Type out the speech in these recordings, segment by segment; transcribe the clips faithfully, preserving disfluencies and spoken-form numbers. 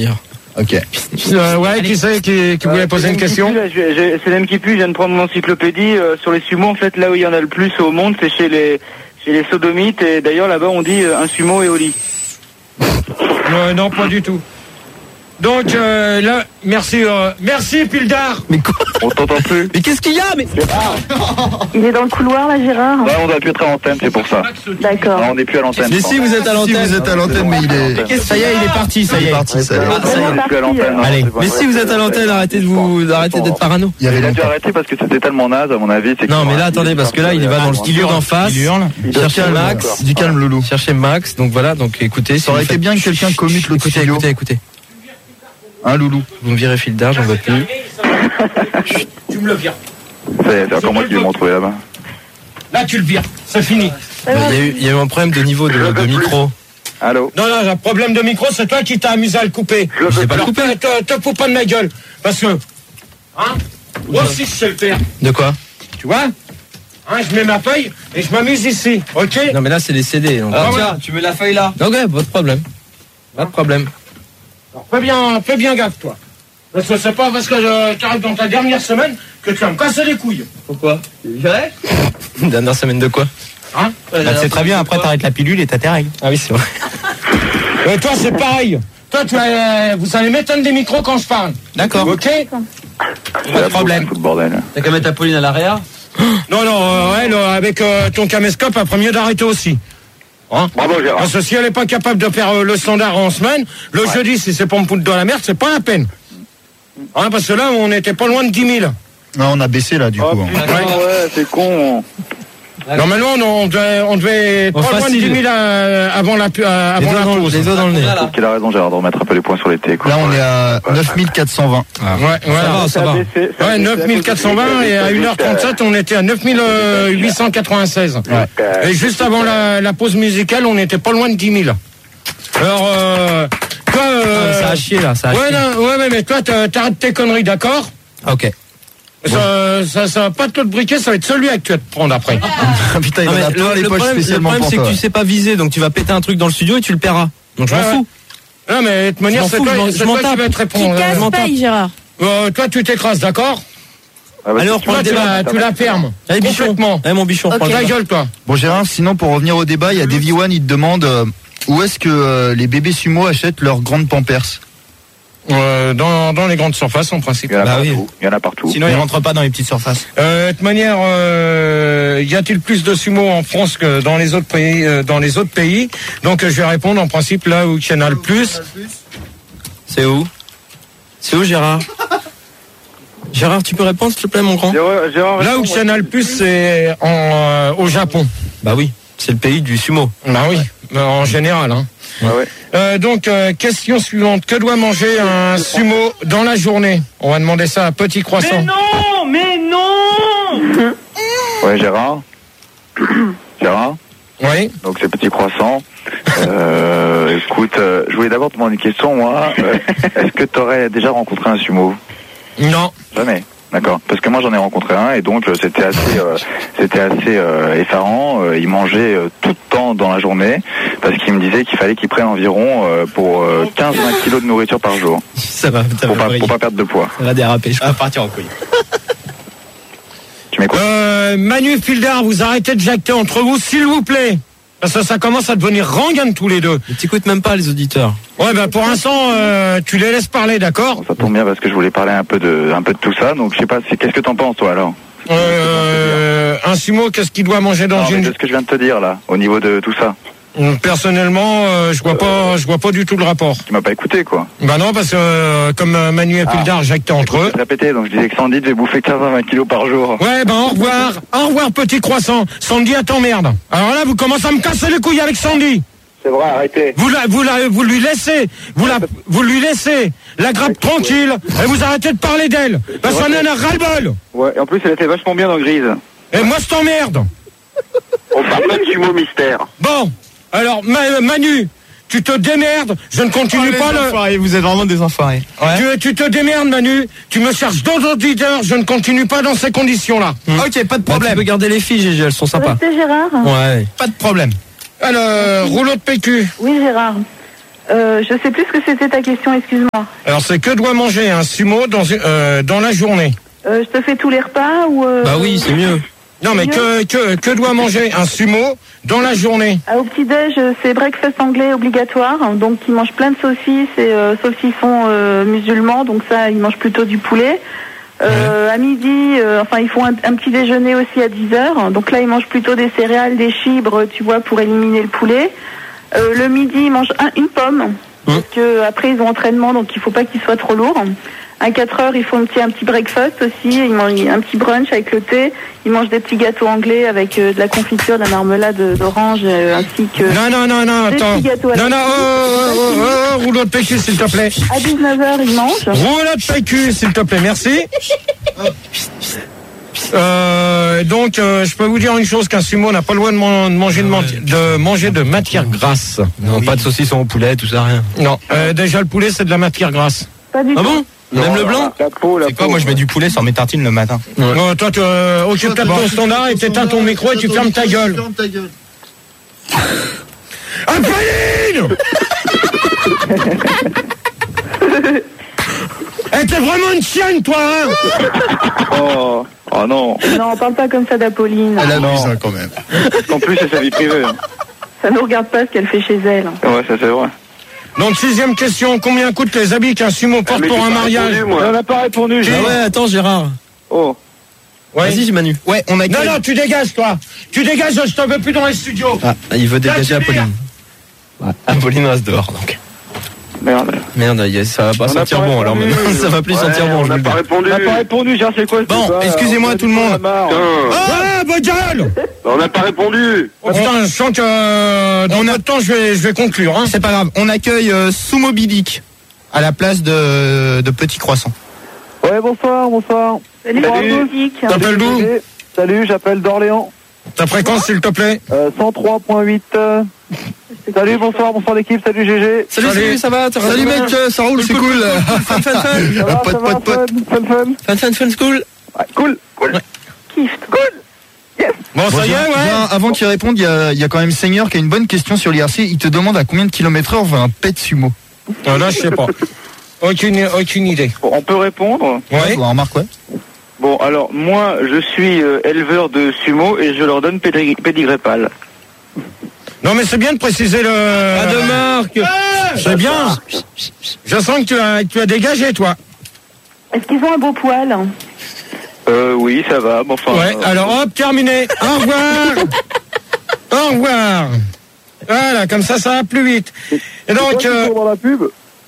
d'ailleurs. Ok. Euh, ouais, qui c'est qui, qui voulait Euh, poser c'est une question? L M Q P, là, je vais- je- C'est l'M Q P, je viens de prendre mon encyclopédie. Euh, sur les sumos, en fait, là où il y en a le plus au monde, c'est chez les chez les sodomites. Et d'ailleurs, là-bas, on dit euh, un sumo est au lit. Euh, non, pas du tout. Donc euh, là, merci, euh, merci Pildar. Mais quoi? On t'entend plus. Mais qu'est-ce qu'il y a? Mais Il est dans le couloir là, Gérard. Ouais, on doit plus être à l'antenne, c'est pour ça. D'accord. Non, on n'est plus à l'antenne. Mais si vous êtes à Si l'antenne. vous êtes à l'antenne, mais il est. Ça y est, il est parti, ça y Il est est. parti, ça y est. Ah, ça y est. On n'est plus à l'antenne. non, Allez, c'est pas mais vrai. si vous êtes à l'antenne, arrêtez de vous, arrêtez d'être parano. Il y avait Il a dû longtemps. arrêter parce que c'était tellement naze, à mon avis. c'est Non, que- mais là, attendez, parce que là, il va dans le studio d'en face. Il hurle. Cherchez Max. Du calme, Loulou. Cherchez Max. Donc voilà, donc écoutez. si Ça aurait vous été faites- bien que quelqu'un commute l'autre Écoutez, studio. écoutez, écoutez. Hein, Loulou? Vous me virez Fildar, j'en veux plus. Tu me le vires. C'est c'est encore moi qui vais me retrouver là-bas. Là, tu le vires. C'est fini. Il y a eu, il y a eu un problème de niveau de, de micro. Allô? Non, non, un problème de micro, c'est toi qui t'as amusé à le couper. Je l'ai pas Alors, coupé. te, te fous pas de ma gueule. Parce que, hein, moi aussi, je sais le faire. De quoi? Tu vois? Hein, je mets ma feuille et je m'amuse ici. Ok? Non, mais là, c'est les C D. Donc. Ah ouais. Tiens, tu mets la feuille là. Ok, pas de problème. Pas de problème. Alors, fais bien, fais bien gaffe, toi. Parce que c'est pas parce que tu arrives dans ta dernière semaine que tu vas me casser les couilles. Pourquoi? Vrai? Dernière semaine de quoi? Hein? Bah, c'est très bien, après t'arrêtes la pilule et t'as tes règles. Ah oui, c'est vrai. Et toi, c'est pareil. Toi, tu vas, vous allez m'éteindre des micros quand je parle. D'accord. Ok? Pas de problème. Tout le bordel. T'as qu'à mettre ta Pauline à l'arrière. Non, non, euh, ouais, là, avec euh, ton caméscope, après mieux d'arrêter aussi. Hein? Bravo, Gérard. Parce que si elle n'est pas capable de faire euh, le standard en semaine, le jeudi, si c'est pour me foutre dans la merde, c'est pas la peine. Hein, parce que là, on n'était pas loin de dix mille. Non, on a baissé là, du Oh coup. hein. putain, ouais, c'est con. Normalement, on devait, on devait être Oh, pas loin de facile. dix mille à- avant la, pu- à- Les avant doigts la dans, pause. les doigts dans le nez. Là, Je trouve qu'il a raison, Gérard, de remettre un peu les points sur les T. quoi. Là, on est à neuf mille quatre cent vingt. Ah. Ouais, voilà. va, ça va. Ouais, neuf mille quatre cent vingt et à une heure trente-sept, on était à neuf mille huit cent quatre-vingt-seize. Et juste avant la, la pause musicale, on n'était pas loin de dix mille. Alors, euh, toi, Ah, mais euh, ça a chié là, ça a ouais, chié. non, ouais, mais, mais toi, t'as- t'arrêtes tes conneries, d'accord? Ok. Ça, ça, ça va pas te le briquer, ça va être celui que tu vas te prendre après. Putain, il Non, en mais a le, plein les le poches problème, le spécialement problème, pour c'est que toi. tu sais pas viser, donc tu vas péter un truc dans le studio et tu le paieras. Donc je m'en Ouais, fous. Non, mais de toute manière, m'en c'est fous, toi, je m'en- c'est je m'en toi qui tape. vas te Qui répondre. casse m'entends. paye, Gérard. Euh, toi, tu t'écrases, d'accord? Ah, bah, Allez, on si reprend Toi, le tu débat. la, tu la fermes. Allez, bichon. Complètement. Allez, mon bichon, Ok. prends le Ta débat. gueule, toi. Bon, Gérard, sinon, pour revenir au débat, il y a Davy One, il te demande euh, où est-ce que euh, les bébés sumo achètent leurs grandes pampers. Euh, dans, dans les grandes surfaces, en principe. Il y en a Bah partout. Il y en a partout. Sinon, il rentre pas dans les petites surfaces. Euh, de toute manière, euh, y a-t-il plus de sumo en France que dans les autres pays, euh, dans les autres pays? Donc, euh, je vais répondre en principe là où il y en a le plus. C'est où? C'est où, Gérard? Gérard, tu peux répondre, s'il te plaît, mon grand? Gérard, Gérard, Là où il y en a le plus, c'est en, euh, au Japon. Bah oui, c'est le pays du sumo. Bah oui, euh, en général. Hein. Ouais, ouais. Euh, donc, euh, question suivante. Que doit manger un sumo dans la journée? On va demander ça à Petit Croissant. non, mais non. Ouais, Gérard. Gérard. Oui. Donc c'est Petit Croissant. Euh, écoute, euh, je voulais d'abord te demander une question, moi. Euh, Est-ce que tu aurais déjà rencontré un sumo? Non. Jamais. D'accord. Parce que moi j'en ai rencontré un et donc euh, c'était assez, euh, c'était assez euh, effarant. Euh, il mangeait euh, tout le temps dans la journée parce qu'il me disait qu'il fallait qu'il prenne environ euh, pour euh, quinze à vingt kilos de nourriture par jour Ça va, ça pour va, pas, briller. pour pas perdre de poids. Ça va déraper, je Ça va partir en couille. Tu m'écoutes? Euh, Manu Fildar, vous arrêtez de jacter entre vous, s'il vous plaît. Parce que ça commence à devenir rengaine tous les deux. Mais t'écoutes même pas les auditeurs. Ouais, ben pour l'instant, euh, tu les laisses parler, d'accord? Ça tombe bien parce que je voulais parler un peu de, un peu de tout ça. Donc je sais pas, c'est- qu'est-ce que t'en penses toi alors? euh, Un sumo, qu'est-ce qu'il doit manger dans Non, mais une... de ce que je viens de te dire là, au niveau de tout ça. Personnellement, euh, je vois pas, je vois pas du tout le rapport. Tu m'as pas écouté quoi. Bah non, parce que euh, comme euh, Manu et Fildar jactaient entre Je eux. vais te répéter, donc je disais que Sandy devait bouffer quinze à vingt kilos par jour. Ouais, ben au revoir, au revoir Petit Croissant. Sandy, elle t'emmerde. Alors là, vous commencez à me casser les couilles avec Sandy. C'est vrai, arrêtez. Vous, la, vous, la, vous lui laissez, vous, la, vous lui laissez la grappe tranquille et vous arrêtez de parler d'elle. Parce qu'on en a ras-le-bol. Ouais, et en plus, elle était vachement bien dans Grise. Et moi, je t'emmerde. On parle pas de sumo mystère. Bon, alors Ma- Manu, tu te démerdes. Je ne continue pas le... Vous êtes vraiment des enfoirés. Ouais. Tu, tu te démerdes, Manu. Tu me cherches d'autres auditeurs. Je ne continue pas dans ces conditions-là. Ok, pas de Bah, tu problème. peux garder les filles, Gégé, elles sont sympas. Restez, Gérard. Ouais. Pas de problème. Alors, rouleau de P Q. Oui, Gérard. Euh, je sais plus ce que c'était ta question, excuse-moi. Alors, c'est que doit manger un sumo dans, euh, dans la journée? Euh, je te fais tous les repas ou... Euh... Bah oui, c'est mieux. Non, mais que, que, que doit manger un sumo dans la journée? Ah, au petit-déj, c'est breakfast anglais obligatoire. Donc, ils mangent plein de saucisses, et, euh, sauf s'ils sont euh, musulmans. Donc ça, ils mangent plutôt du poulet. Euh, ouais. À midi, euh, enfin, ils font un, un petit déjeuner aussi à dix heures. Donc là, ils mangent plutôt des céréales, des fibres, tu vois, pour éliminer le poulet. Euh, le midi, ils mangent un, une pomme. Parce mmh. que après, ils ont entraînement, donc il faut pas qu'ils soient trop lourds. À quatre heures, ils font un petit, un petit breakfast aussi. Ils mangent un petit brunch avec le thé. Ils mangent des petits gâteaux anglais avec euh, de la confiture, de la marmelade d'orange, euh, ainsi que... Non, non, non, non, attends. Non, non, oh, oh, oh, oh, rouleau de P Q, s'il te plaît. À dix-neuf heures, ils mangent. Rouleau de P Q, s'il te plaît, merci. Euh, donc, euh, je peux vous dire une chose, qu'un sumo n'a pas le droit de, man- de, manger, de, man- de manger de matière grasse. Non, oui. Pas de saucisson au poulet, tout ça, rien. Non, euh, déjà le poulet, c'est de la matière grasse. Pas du ah tout. Bon non, même le blanc? La peau, la C'est quoi, moi je mets du poulet sur mes tartines le matin. Ouais. Euh, toi, tu euh, occupe-toi de ton standard et t'éteins ton micro et tu fermes ta gueule. Ferme ta gueule. Ah, Pauline! Eh, t'es vraiment une chienne, toi, hein? Oh, oh non. Non, on parle pas comme ça d'Apolline. Elle abuse hein, quand même. En plus, c'est sa vie privée. Ça nous regarde pas ce qu'elle fait chez elle. Ouais, ça c'est vrai. Donc, sixième question, combien coûtent les habits qu'un sumo porte ah, pour un mariage? Répondu, on n'a pas répondu, Gérard. Ah ouais, attends, Gérard. Oh. Ouais. Vas-y, Manu. Ouais, on a... Non, non, tu dégages, toi. Tu dégages, je te veux plus dans les studios. Ah, il veut dégager Apolline. Ouais, Apolline reste dehors, donc. Merde. Merde, ça va pas on sentir bon, alors maintenant. Ça va plus ouais, sentir bon, on je n'a le pas dis. répondu. On n'a pas répondu, genre, c'est quoi ce Bon, débat, excusez-moi tout le monde. Ah, bonne gueule! On n'a pas répondu. Oh, putain, je sens que euh, dans notre temps, je vais, je vais conclure. Hein. C'est pas grave, on accueille euh, Sumo Bilic à la place de, de Petit Croissant. Ouais, bonsoir, bonsoir. Salut, Salut. T'appelles d'où? Salut, j'appelle d'Orléans. Ta fréquence, s'il te plaît? euh, cent trois point huit. Euh... Salut, bonsoir, bonsoir l'équipe, salut G G. Salut, salut, salut, ça va? Salut mec, ça roule, c'est cool. Fun, fun, fun. Ça va, Pote, ça va, pote, pote. fun, fun, fun. Fun, fun, fun, cool. Ouais, cool, cool. Ouais. Kiff. Cool. Yes. Bon, ça y est, ouais. Bien, avant qu'il réponde, il y a, il y a quand même Seigneur qui a une bonne question sur l'I R C. Il te demande à combien de kilomètres heure va un pet sumo? Ah, là, je sais pas. Aucune, aucune idée. Bon, on peut répondre. Ouais. Ouais, remarque, ouais. Bon, alors, moi, je suis euh, éleveur de sumo et je leur donne pédri- pédigré pâle. Non, mais c'est bien de préciser le... Pas de marque. C'est bien. Je sens que tu as, tu as dégagé, toi. Est-ce qu'ils ont un beau poil? Euh, oui, ça va, bon, enfin... Ouais, euh, alors hop, terminé. Au revoir. Au revoir. Voilà, comme ça, ça va plus vite. Et donc, euh, dans la pub.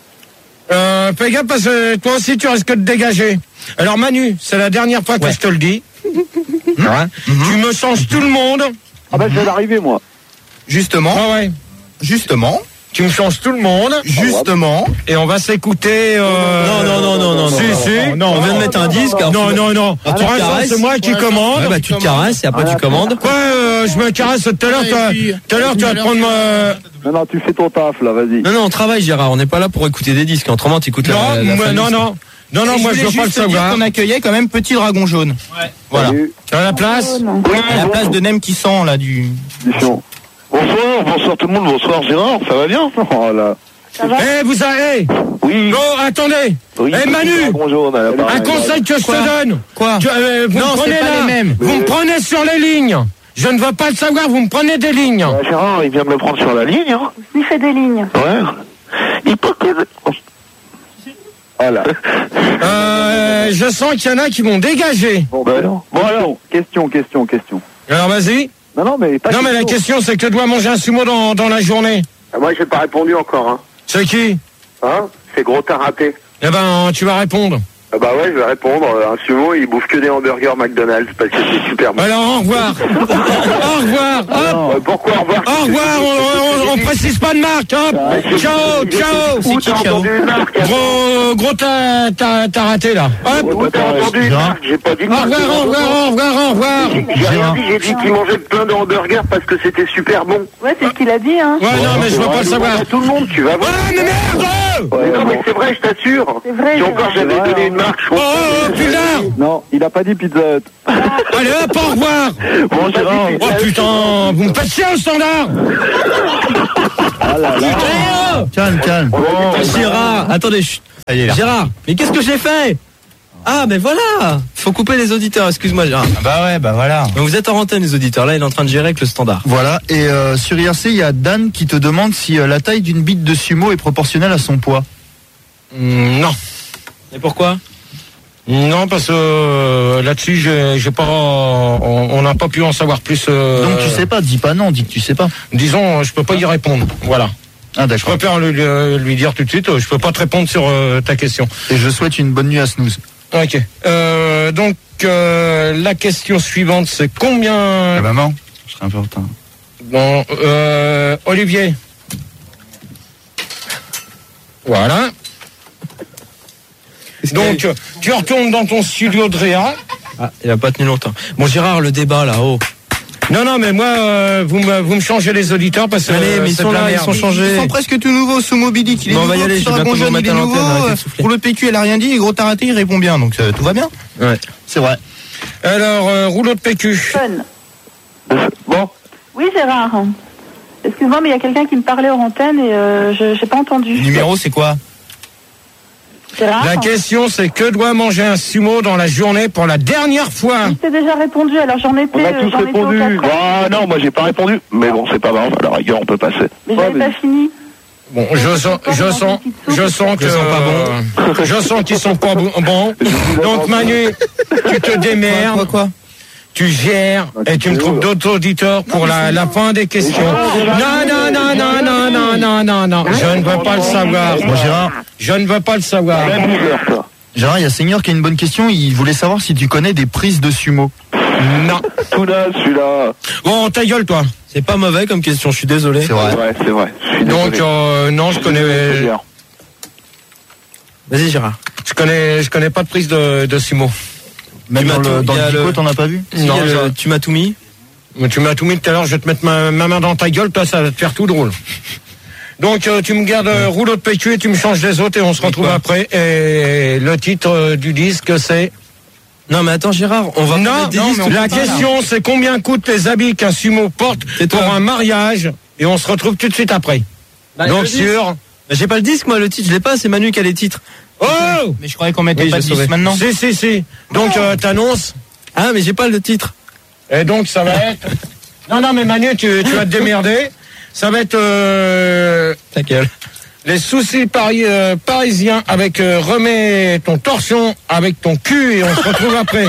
euh, fais gaffe parce que toi aussi, tu risques de dégager. Alors, Manu, c'est la dernière fois que Ouais. je te le dis. Ouais. Mhm. Tu me changes tout le monde. Ah bah je vais d'arriver moi. Justement, Ah ouais. justement, Tu me changes tout le monde. justement. Et on va s'écouter... Euh... Non, non, non, non, non. Si, non, si. non, non, on vient de mettre un disque. alors Non, tu- non, non. Ah, tu Pour l'instant, caresses. c'est moi qui commande. Ouais, bah, tu te caresses et après tu commandes. Ouais, euh, je me caresse tout à l'heure. tu vas- Tout à l'heure, tu vas te prendre ma... Non, non, tu fais ton taf là, vas-y. Non, non, on travaille, Gérard. On n'est pas là pour écouter des disques. Autrement, tu écoutes la, Non, la moi, fin non, du- non. Non, non, Et moi, je voulais veux pas le juste te dire savoir. qu'on accueillait quand même Petit Dragon Jaune. Voilà. Salut. Tu as la place? Oh, non. À la place de Nem qui sent là du. Du chiant. Bonsoir, bonsoir tout le monde, bonsoir Gérard, ça va bien? Oh là. Ça va? Eh, vous avez... Oui. Non, attendez. Oui. Eh, Manu, Bonjour, on a la un conseil que je te donne. Quoi? Tu- euh, vous Non, me c'est prenez pas là. les mêmes. Vous me prenez sur les lignes. Je ne veux pas le savoir, vous me prenez des lignes. Euh, Gérard, il vient de me prendre sur la ligne, hein? Il fait des lignes. Ouais. Il peut que... Voilà. Euh, je sens qu'il y en a qui vont dégager. Bon, bah, non. bon alors, question, question, question. Alors, vas-y. Non, non, mais pas Non, mais la question, c'est que doit manger un sumo dans, dans la journée. Ah, moi, j'ai pas répondu encore, hein. C'est qui? Hein? C'est gros taraté. Eh ben, tu vas répondre. Ah bah ouais, je vais répondre. Un sumo, il bouffe que des hamburgers McDonald's parce que c'est super bon. Alors, au revoir. Au revoir. Hop. Euh, pourquoi au revoir? Au revoir. On, on, on précise pas de marque. Hop. Ciao, ciao. Où t'as entendu une marque? Gros, gros, t'as, t'as, t'as raté là. Hop. Où t'as entendu une marque? J'ai pas dit Au de marque. revoir, au revoir, au revoir, au revoir. J'ai rien dit, j'ai dit qu'il mangeait plein de hamburgers parce que c'était super bon. Ouais, c'est ce qu'il a dit, hein. Ouais, non, mais je veux pas le savoir. À tout le monde, tu vas voir. Ouais, mais merde. Mais non, mais c'est vrai, je t'assure. C'est vrai. Si encore c'est vrai. j'avais donné une Oh, oh, putain. Non, il a pas dit Pizza Hut. Allez hop, au revoir. Bon, Gérard. Oh putain, vous me faites chier au standard. Ah là là. Putain. Calme, calme. Gérard, attendez, chut. Gérard, mais qu'est-ce que j'ai fait? Ah, mais voilà. Faut couper les auditeurs, excuse-moi, Gérard. Ah bah ouais, bah voilà. Donc vous êtes en antenne, les auditeurs. Là, il est en train de gérer avec le standard. Voilà, et euh, sur I R C, il y a Dan qui te demande si euh, la taille d'une bite de sumo est proportionnelle à son poids. Mm, non. Et pourquoi? Non, parce que euh, là-dessus, j'ai, j'ai pas, on n'a pas pu en savoir plus. Euh, Donc tu sais pas, dis pas non, dis que tu sais pas. Disons, je peux pas y répondre. Voilà. Ah Je d'accord. préfère lui, lui, lui dire tout de suite, je peux pas te répondre sur euh, ta question. Et je souhaite une bonne nuit à Snooze. Ok. Euh, donc, euh, la question suivante, c'est combien... Ah maman, je serai un peu en retard. Bon, euh, Olivier. Voilà. Donc, euh, tu retournes dans ton studio de Réa. Ah, il a pas tenu longtemps. Bon, Gérard, le débat là, oh. Non, non, mais moi, euh, vous, me, vous me changez les auditeurs parce que Allez, mais ils c'est sont de la là, ils merde. sont changés. Ils sont presque tout nouveaux sous Mobilic. Il est Bon, on va y nouveau, aller, je vais Dragon bientôt vous Jaune, il remettre est à l'antenne, nouveau. arrêtez de euh, souffler. Pour le P Q, elle a rien dit. Et Gros Taraté, il répond bien. Donc euh, tout va bien. Ouais. C'est vrai. Alors, euh, rouleau de P Q. Fun. Bon. Oui, Gérard. Excuse-moi, mais il y a quelqu'un qui me parlait hors antenne et euh, je n'ai pas entendu. Le numéro, c'est quoi? Gérard. La question, c'est que doit manger un sumo dans la journée pour la dernière fois? Je t'ai déjà répondu, alors j'en étais, On a euh, tous j'en étais au répondu. quatre ans. Ah non, moi j'ai pas répondu. Mais bon, c'est pas grave. À la rigueur, on peut passer. Mais Ouais, j'avais mais- pas fini. Bon, je sens, je sens, je sens que, Je sens pas bon. Je sens qu'ils sont pas bon. bon. Donc Manu, tu te démerdes, Quoi, quoi? tu gères et tu me trouves d'autres auditeurs pour la, la fin des questions. Non, non, non, non, non, non, non, non, non. Je ne veux pas le savoir. Bon Gérard, Je ne veux pas le savoir. Même heure, toi. Gérard, il y a Seigneur qui a une bonne question. Il voulait savoir si tu connais des prises de sumo. Non. Tout là, celui-là. Bon, ta gueule, toi. C'est pas mauvais comme question, je suis désolé. C'est vrai. C'est vrai, c'est vrai. Je suis Donc, désolé. euh, non, je connais, Vas-y, Gérard. je connais, je connais pas de prise de, de sumo. Même Tu dans m'as le, tout- dans il y le a dico, le- t'en as pas vu? Si, Non, il y a le- ça- tu m'as tout mis. Mais tu m'as tout mis tout à l'heure, je vais te mettre ma, ma main dans ta gueule, toi, ça va te faire tout drôle. Donc, euh, tu me gardes euh, rouleau de P Q et tu me changes les autres et on se retrouve quoi après. Et le titre euh, du disque, c'est... Non, mais attends, Gérard, on va Non, pas mettre des non, disques, mais on la peut pas, là. question, c'est combien coûtent les habits qu'un sumo porte C'est pour toi. un mariage. Et on se retrouve tout de suite après. Bah, Donc, le disque. sur... Mais j'ai pas le disque, moi, le titre, je l'ai pas, c'est Manu qui a les titres. Oh Mais je croyais qu'on mettait Oui, pas de je dix saurais. maintenant. Si, si, si. Donc, euh, t'annonces. Ah, mais j'ai pas le titre. Et donc, ça va être... Non, non, mais Manu, tu, tu vas te démerder. Ça va être... Euh... Ta gueule. Les soucis pari- euh, parisiens avec euh, remets ton torsion avec ton cul et on se retrouve après.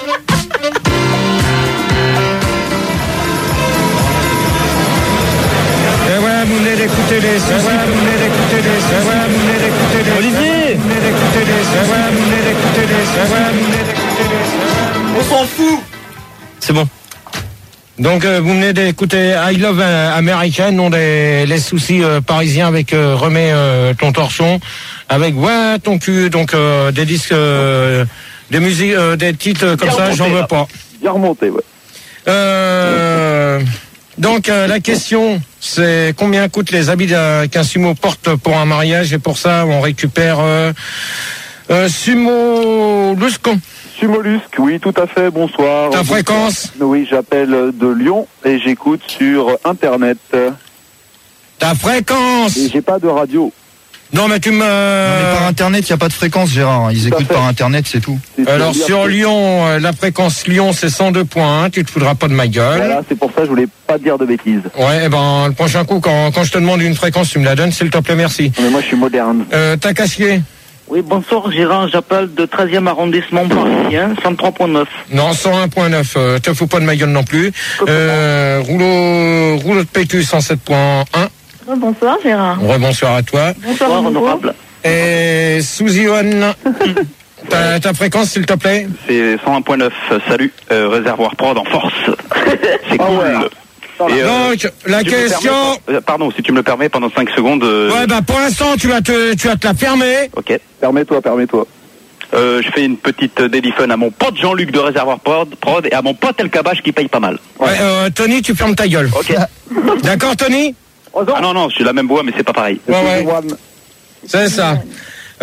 Et voilà, vous venez d'écouter les soucis. Vous venez d'écouter les soucis. Vous venez d'écouter les Olivier. Vous venez d'écouter les soucis. Vous venez d'écouter les soucis. Vous venez d'écouter les soucis. On s'en fout. C'est bon. Donc euh, vous venez d'écouter I Love euh, American, non des les soucis euh, parisiens avec euh, remets euh, ton torchon, avec ouais ton cul, donc euh, des disques, euh, des musiques, euh, des titres euh, comme Bien ça, j'en remonté, veux là. pas. Bien remonté, ouais. Euh, donc euh, la question c'est combien coûtent les habits d'un- qu'un sumo porte pour un mariage et pour ça on récupère euh, euh, Sumo Luscon. Sumollusque, oui, tout à fait, bonsoir. Ta Bonsoir. fréquence, Oui, j'appelle de Lyon et j'écoute sur Internet. ta fréquence. Et j'ai pas de radio. Non mais tu me. Non, mais par internet, il n'y a pas de fréquence, Gérard. Ils Tout à écoutent fait. par internet, c'est tout. C'est- Alors c'est-à-dire sur que- Lyon, euh, la fréquence Lyon c'est cent deux point un, tu te foudras pas de ma gueule. Voilà, c'est pour ça que je voulais pas dire de bêtises. Ouais, et ben le prochain coup quand, quand je te demande une fréquence, tu me la donnes, s'il te plaît, merci. Mais moi, je suis moderne. Euh, t'as cassier? Oui, bonsoir Gérard, j'appelle de treizième arrondissement parisien, cent trois point neuf. Non, cent un point neuf, euh, te fous pas de ma gueule non plus. Euh, rouleau, rouleau de P Q cent sept point un. Oh, bonsoir Gérard. Ouais, bonsoir à toi. Bonsoir, Bonsoir à nouveau. honorable. Et Sous-Ion, ta, ta fréquence s'il te plaît? C'est cent un point neuf. Salut, euh, réservoir prod en force. C'est Ah cool. ouais. Et, euh, Donc, la si tu me le question... permets, euh, pardon, si tu me le permets, pendant cinq secondes. euh, Ouais, bah pour l'instant, tu vas te, tu vas te la fermer. Ok. Permets-toi, permets-toi. Euh, je fais une petite déliphone à mon pote Jean-Luc de Réservoir Prod, prod et à mon pote El Kabash qui paye pas mal. Ouais, euh, Tony, tu fermes ta gueule. Ok. D'accord, Tony? Ah non, non, j'ai la même voix, mais c'est pas pareil. Ouais, ouais. C'est ça.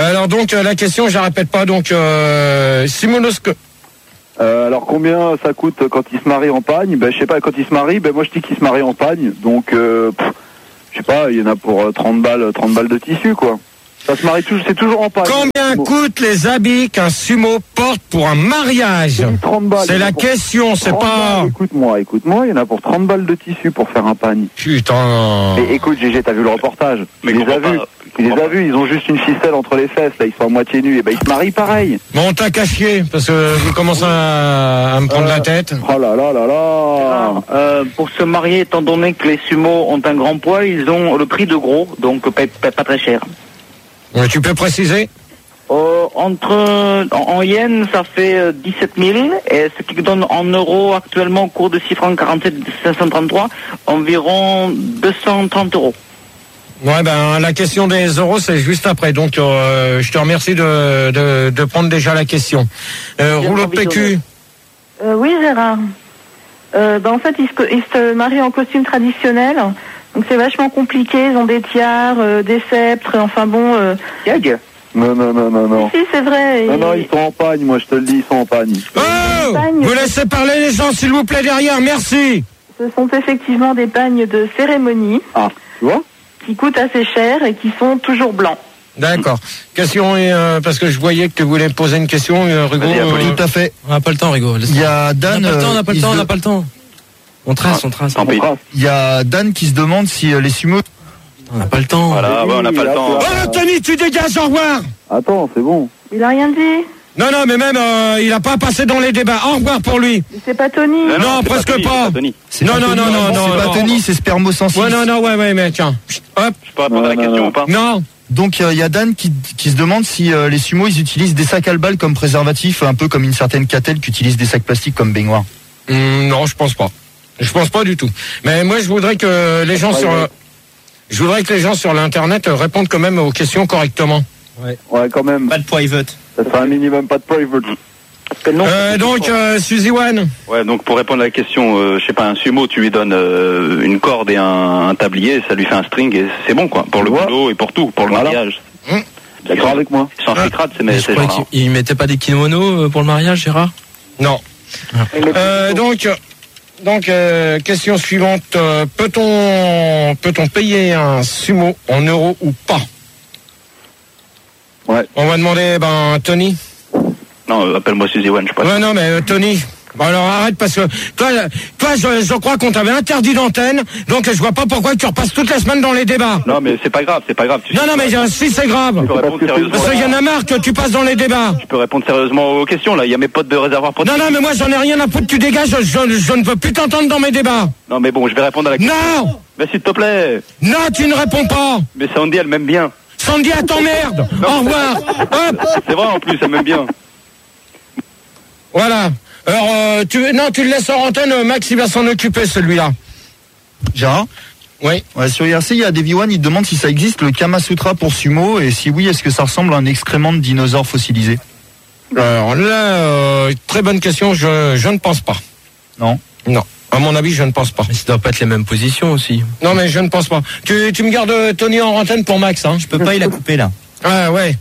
Alors donc euh, la question, je la répète pas. Donc euh, Simonosco. Euh, alors combien ça coûte quand il se marie en pagne? Ben je sais pas, quand il se marie, ben moi je dis qu'il se marie en pagne. Donc euh, pff, je sais pas, il y en a pour euh, trente balles, trente balles de tissu quoi. Ça se marie toujours, c'est toujours en pagne. Combien bon. coûtent les habits qu'un sumo porte pour un mariage? trente balles. C'est la question, c'est pas... Écoute-moi, écoute-moi, il y en a pour trente balles de tissu pour faire un pagne. Putain. Mais écoute, Gégé, t'as vu le reportage? Mais il les a vus. Il les a vus, ils ont juste une ficelle entre les fesses, là, ils sont à moitié nus. Et ben ils se marient pareil. Bon, on t'a caché, parce que vous commencez à, à me prendre euh, la tête. Oh là là là là. Euh, pour se marier, étant donné que les sumos ont un grand poids, ils ont le prix de gros, donc pas, pas, pas très cher. Euh, Tu peux préciser? Euh, entre en, en yens, ça fait euh, dix-sept mille, et ce qui donne en euros actuellement au cours de six francs quarante-sept cinq cent trente-trois, environ deux cent trente euros. Ouais, ben la question des euros, c'est juste après. Donc, euh, je te remercie de, de, de prendre déjà la question. Euh, rouleau de P Q. Euh, oui, Gérard. Euh, ben, en fait, ils se, ils se marient en costume traditionnel. Donc, c'est vachement compliqué. Ils ont des tiares, euh, des sceptres. Enfin bon... Euh... Gag. Non, non, non, non, non. Si, c'est vrai. Non, Et... non, ils sont en pagne, moi je te le dis, ils sont en pagne. Oh, vous laissez parler les gens, s'il vous plaît, derrière. Merci. Ce sont effectivement des pagnes de cérémonie. Ah, tu vois? Qui coûtent assez cher et qui sont toujours blancs. D'accord. Question, euh, parce que je voyais que tu voulais poser une question, euh, Rigaud. Euh, tout à fait. On n'a pas le temps, Rigaud. Il y a Dan. On n'a pas le temps, on n'a pas le euh, temps, on il n'a se- pas le temps. On trace, on trace. Tant pis. Il y a Dan qui se demande si euh, les sumo. On n'a pas le temps. Voilà, ouais, on n'a pas le temps. Oh, Tony, tu dégages, au revoir. Attends, c'est bon. Il a rien dit. Non, non, mais même, euh, il a pas passé dans les débats. Au revoir pour lui. Mais c'est pas Tony. Non, Non, c'est presque Tony, pas. c'est pas Tony. Non, non, non, non, non. C'est pas non. Tony, c'est Spermosensis. Ouais, non, non, ouais, ouais, mais tiens. Chut, hop. Je peux répondre Non, à la non, question non. ou pas? Non. Donc il y a Dan qui, qui se demande si euh, les sumo ils utilisent des sacs à balles comme préservatif, un peu comme une certaine catelle qui utilise des sacs plastiques comme baignoire. Hum, non, je pense pas. Je pense pas du tout. Mais moi, je voudrais que les gens Ouais, sur, ouais. je voudrais que les gens sur l'internet euh, répondent quand même aux questions correctement. Ouais, quand même. Pas de private. Ça sera un minimum, pas de private. Euh, donc, euh, Suzy One. Ouais, donc pour répondre à la question, euh, je sais pas, un sumo, tu lui donnes euh, une corde et un, un tablier, ça lui fait un string et c'est bon quoi, pour le Ouais. boulot et pour tout, pour le Voilà. mariage. Hum. D'accord avec moi. Ils sont ficrades, ces Mais ces je croyais gens-là. qu'ils mettaient pas des kimonos euh, pour le mariage, Gérard. Non. Euh, donc, donc euh, question suivante. Euh, peut-on, peut-on payer un sumo en euros ou pas? Ouais. On va demander, ben, Tony. Non, euh, appelle-moi Suzy One, je sais pas. Ouais, non, mais euh, Tony. Bon, alors arrête parce que toi, euh, toi, je, je crois qu'on t'avait interdit d'antenne, donc je vois pas pourquoi tu repasses toute la semaine dans les débats. Non, mais c'est pas grave, c'est pas grave. Tu Non, non, mais euh, si c'est grave. Je peux répondre sérieusement. Parce qu'il y en a marre que tu passes dans les débats. Je peux répondre sérieusement aux questions là. Il y a mes potes de réservoir pour. Non, non, mais moi j'en ai rien à foutre, tu dégages, je, je, je ne veux plus t'entendre dans mes débats. Non, mais bon, je vais répondre à la question. Non. Mais s'il te plaît. Non, tu ne réponds pas. Mais Sandy, elle m'aime bien. Sandy, elle t'emmerde. Au revoir. Hop. C'est vrai en plus, elle m'aime bien. Voilà. Alors, euh, tu, non, tu le laisses en antenne, euh, Max, il va s'en occuper, celui-là. Gérard. Oui. Ouais, sur I R C, il y a Davy One, il te demande si ça existe le Kama Sutra pour sumo et si oui, est-ce que ça ressemble à un excrément de dinosaure fossilisé? Alors là, euh, très bonne question, je, je ne pense pas. Non. Non. À mon avis, je ne pense pas. Mais ça doit pas être les mêmes positions aussi. Non, mais je ne pense pas. Tu, tu me gardes euh, Tony en antenne pour Max, hein. Je peux pas, il a coupé là. Ah ouais.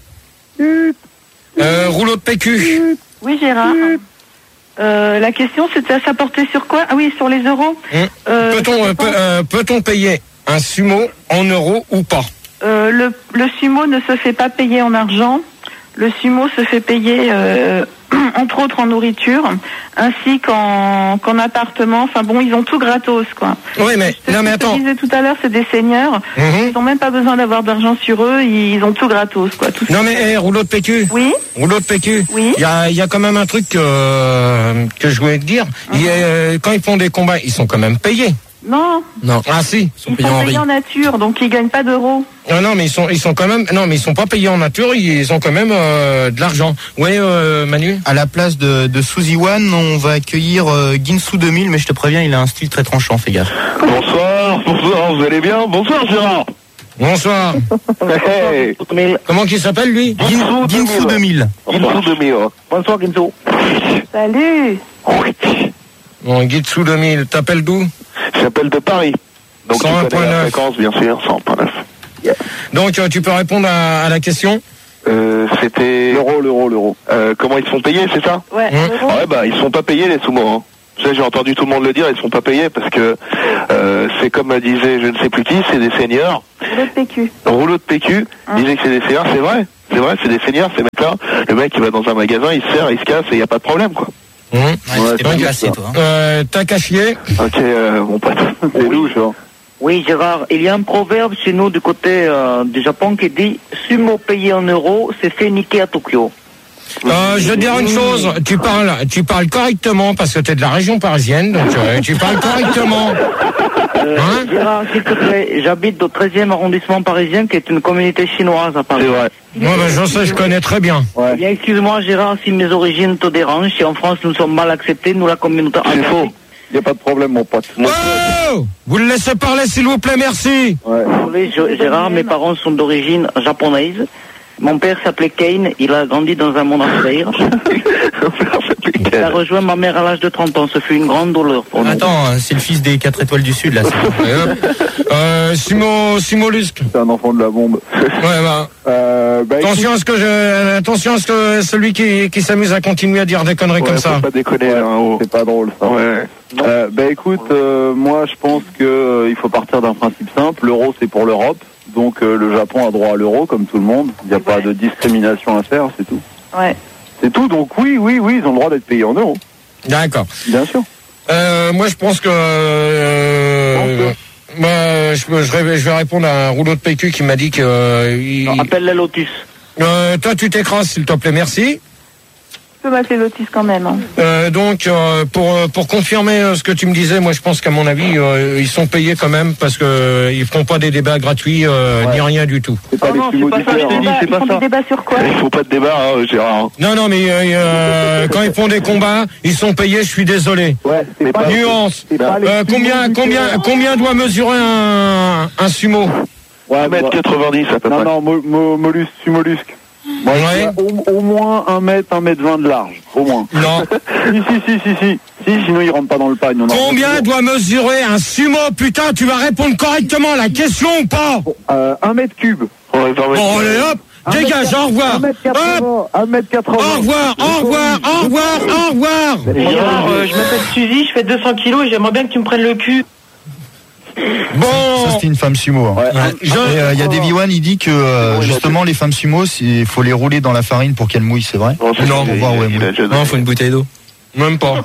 Euh, rouleau de P Q. Oui, Gérard. Euh, la question, c'était à s'apporter sur quoi? Ah oui, sur les euros. Hum. Euh, Peut-on, euh, peut, euh, peut-on payer un sumo en euros ou pas? Euh, le, le sumo ne se fait pas payer en argent. Le sumo se fait payer, euh, entre autres, en nourriture, ainsi qu'en qu'en appartement. Enfin bon, ils ont tout gratos, quoi. Oui, mais C'est non, ce mais que attends. je disais tout à l'heure, c'est des seigneurs. Mhm. Ils n'ont même pas besoin d'avoir d'argent sur eux. Ils ont tout gratos, quoi. Tout Non, mais eh, rouleau de P Q. Oui. Rouleau de P Q. Oui. Il y a, il y a quand même un truc euh, que je voulais te dire. Il y a, euh, quand ils font des combats, ils sont quand même payés. Non. Non. Ah si. Ils sont Ils payés sont en payés riz. en nature, donc ils gagnent pas d'euros. Non, non, mais ils sont, ils sont quand même, non, mais ils sont pas payés en nature. Ils ont quand même euh, de l'argent. Ouais, euh, Manu. À la place de, de Suzy One, on va accueillir euh, Ginsu deux mille, mais je te préviens, il a un style très tranchant, fais gaffe. Bonsoir, bonsoir, vous allez bien? Bonsoir Gérard. Bonsoir. Hey. Comment qu'il s'appelle lui? Gin- Ginsu deux mille. Ginsu deux mille. Bonsoir, Ginzo. Salut. Bon, Gitsu deux mille. T'appelles d'où? J'appelle de Paris. Donc tu cent un connais point la neuf. fréquence, bien sûr, cent un point neuf. Donc euh, tu peux répondre à, à la question. Euh, c'était... L'euro, l'euro, l'euro. Euh, comment ils se font payer, c'est ça? Ouais. Mmh. Ouais, bah ils se font pas payer les sumo. Hein. Tu sais, j'ai entendu tout le monde le dire, ils se font pas payer parce que euh, c'est comme disait je ne sais plus qui, c'est des seniors. Rouleau de P Q. Rouleau de P Q, Hein. disait que c'est des seniors, c'est vrai. C'est vrai, c'est des seniors, ces mecs-là. Le mec, il va dans un magasin, il se sert, il se casse et il n'y a pas de problème, quoi. Mmh. Ouais, Ouais, t'es bien c'est placé, ça. toi. hein. Euh, t'as caché. Ok, euh, mon pote. C'est louche, hein. Oui, Gérard, il y a un proverbe chez nous du côté euh, du Japon qui dit « Sumo payé en euros, c'est fait niquer à Tokyo ». Euh, je veux dire une chose, tu parles, tu parles correctement parce que t'es de la région parisienne, donc euh, tu parles correctement. Euh, Hein Gérard, s'il te plaît, j'habite au treizième arrondissement parisien qui est une communauté chinoise à Paris. C'est vrai. Moi, ben, je sais, je connais très bien. Ouais. Eh bien, excuse-moi Gérard si mes origines te dérangent, si en France nous sommes mal acceptés, nous la communauté... C'est faux. Y a pas de problème, mon pote. Oh, vous le laissez parler, s'il vous plaît, merci. Ouais. Désolé, je- Gérard, mes parents sont d'origine japonaise. Mon père s'appelait Kane, il a grandi dans un monde en frère. Il a rejoint ma mère à l'âge de trente ans, ce fut une grande douleur pour nous. Attends, euh, c'est le fils des quatre étoiles du Sud, là. c'est- Et hop. Euh, Simo, Simo Lusk. C'est un enfant de la bombe. Ouais, bah. Euh, bah, écoute, Attention à ce que je, attention à ce que celui qui, qui s'amuse à continuer à dire des conneries Ouais, comme faut ça. pas déconner, hein, oh. c'est pas drôle, ça. Ouais. Euh, bah écoute, euh, moi je pense que euh, il faut partir d'un principe simple. L'euro c'est pour l'Europe, donc euh, le Japon a droit à l'euro comme tout le monde. Il n'y a pas de discrimination à faire, c'est tout. Ouais. C'est tout. Donc oui, oui, oui, ils ont le droit d'être payés en euros, D'accord. bien sûr. Euh, moi, je pense que, euh, moi, je, je, vais- je vais répondre à un rouleau de P Q qui m'a dit que, euh, il- Non, appelle la Lotus. euh, toi, tu t'écrases, s'il te plaît, merci. Je peux m'appeler Lotus quand même. Hein. Euh, donc, euh, pour euh, pour confirmer euh, ce que tu me disais, moi, je pense qu'à mon avis, euh, ils sont payés quand même parce que euh, ils feront pas des débats gratuits euh, Ouais. ni rien du tout. C'est pas Oh les non, sumo c'est pas ça, je te différents. dis, Bah, c'est ils pas font ça. des débats sur quoi? Il faut pas de débat, hein, Gérard. Non, non, mais euh, euh, quand ils font des combats, ils sont payés. Je suis désolé. Ouais, c'est pas, Nuance. c'est pas les Euh, sumo combien combien différents. combien doit mesurer un un sumo? Ouais, un mètre quatre-vingt-dix à peu non, près. non, mo, mo, mollusque, sumollusque. Moi, je Ouais. dirais au, au moins un mètre, un mètre vingt de large, au moins. Non. si, si, si, si, si, si, sinon ils rentrent pas dans le pagne. on en Combien rentre doit mesurer un sumo? Putain, tu vas répondre correctement à la question ou pas? toujours. Euh, un mètre cube. Ouais, vingt mètres. Bon, allez hop, Un dégage, mètre- au revoir. un mètre Hop, quatre-vingts, un mètre quatre-vingts. au revoir, au revoir, au revoir, au revoir. Gérard, euh, je m'appelle Suzy, je fais deux cents kilos et j'aimerais bien que tu me prennes le cul. Ça, Bon, c'était une femme sumo. hein. Ouais. Ouais. je- Et euh, il y a Davy One, il dit que euh, justement les femmes sumo, il faut les rouler dans la farine pour qu'elles mouillent, c'est vrai? Non, c'est- Non, il- on va voir, ouais, il oui. a déjà Non, donné. faut une bouteille d'eau. même pas.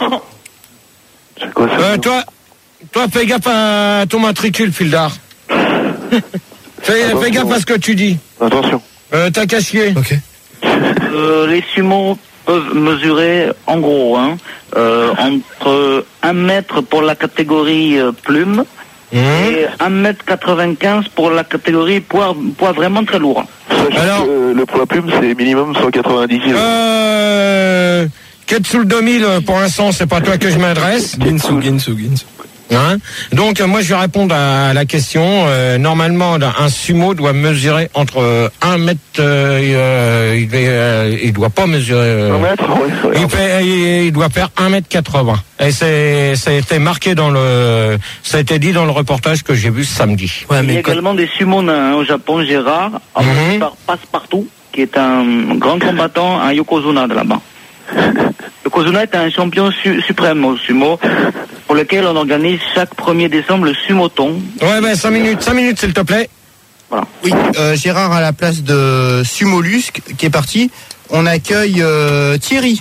C'est quoi ça? Euh, toi, toi, fais gaffe à ton matricule, Fildar. Fais, fais gaffe à ce que tu dis. Attention. Euh, t'as qu'à chier. Ok. Euh, les sumos peuvent mesurer, en gros, hein, euh, entre un mètre pour la catégorie euh, plume Mmh. et un mètre quatre-vingt-quinze pour la catégorie poids, poids vraiment très lourd. Sachez Alors- que le poids plume, c'est minimum cent quatre-vingt-dix kilos. Euh, Ketsul deux mille, pour l'instant, c'est pas toi que je m'adresse. Ginsu, Ginsu, Ginsu. Hein. Donc euh, moi je vais répondre à la question. Euh, normalement un sumo doit mesurer entre euh, un mètre, euh, euh, il, euh, il doit pas mesurer. euh, Un mètre, ouais, ouais. il, fait, il, il doit faire un mètre quatre-vingts. Et c'est ça a été marqué dans le, ça a été dit dans le reportage que j'ai vu ce samedi. Ouais, Il y a mais quand- également des sumo nains hein, au Japon, Gérard, emmené Mhm. par Passepartout, qui est un grand combattant à Yokozuna de là-bas. Yokozuna est un champion su- suprême au sumo, pour lequel on organise chaque premier décembre le sumoton. Ouais ben cinq minutes, cinq minutes s'il te plaît. Oui, euh, Gérard à la place de Sumolusk qui est parti. On accueille euh, Thierry.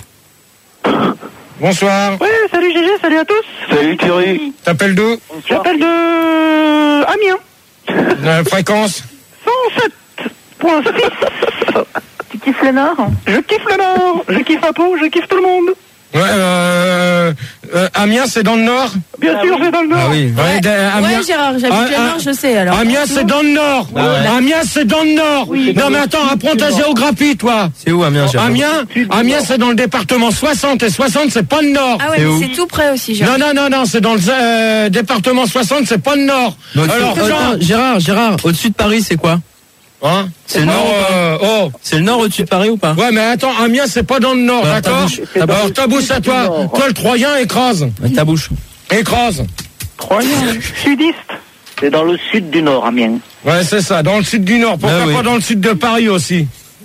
Bonsoir. Ouais, salut G G, salut à tous. Salut Thierry. T'appelles d'où? J'appelle de Amiens. La fréquence. cent sept virgule six. Tu kiffes le Nord? Je kiffe le Nord, je kiffe Apo, je kiffe tout le monde. Ouais, euh, euh, Amiens c'est dans le nord. Bien sûr, c'est dans le Nord. Ah oui. Ouais, d- Amiens. Ouais, Gérard, j'habite Ah, le ah, Nord, je sais alors. Amiens c'est dans le nord. Ah ouais. Amiens c'est dans le nord. Non mais attends, apprends ta géographie toi. C'est où Amiens, Gérard? Amiens, Amiens c'est dans le département soixante et soixante c'est pas le nord. Ah ouais, C'est mais où c'est tout près aussi, Gérard. Non non non non, c'est dans le euh, département soixante, c'est pas le nord. Donc, Alors c'est- Jean, attends, Gérard, Gérard, au-dessus de Paris, c'est quoi? hein, C'est le non, nord ou pas? euh, oh. C'est le nord au-dessus de Paris ou pas? Ouais mais attends, Amiens c'est pas dans le nord, Bah, ta d'accord? bouche, ta Alors ta bouche à toi. Toi le Troyen écrase. Avec ta bouche. Écrase. Troyen, sudiste. C'est dans le sud du Nord, Amiens. Ouais, c'est ça, dans le sud du Nord. Pourquoi Ah oui. pas dans le sud de Paris aussi?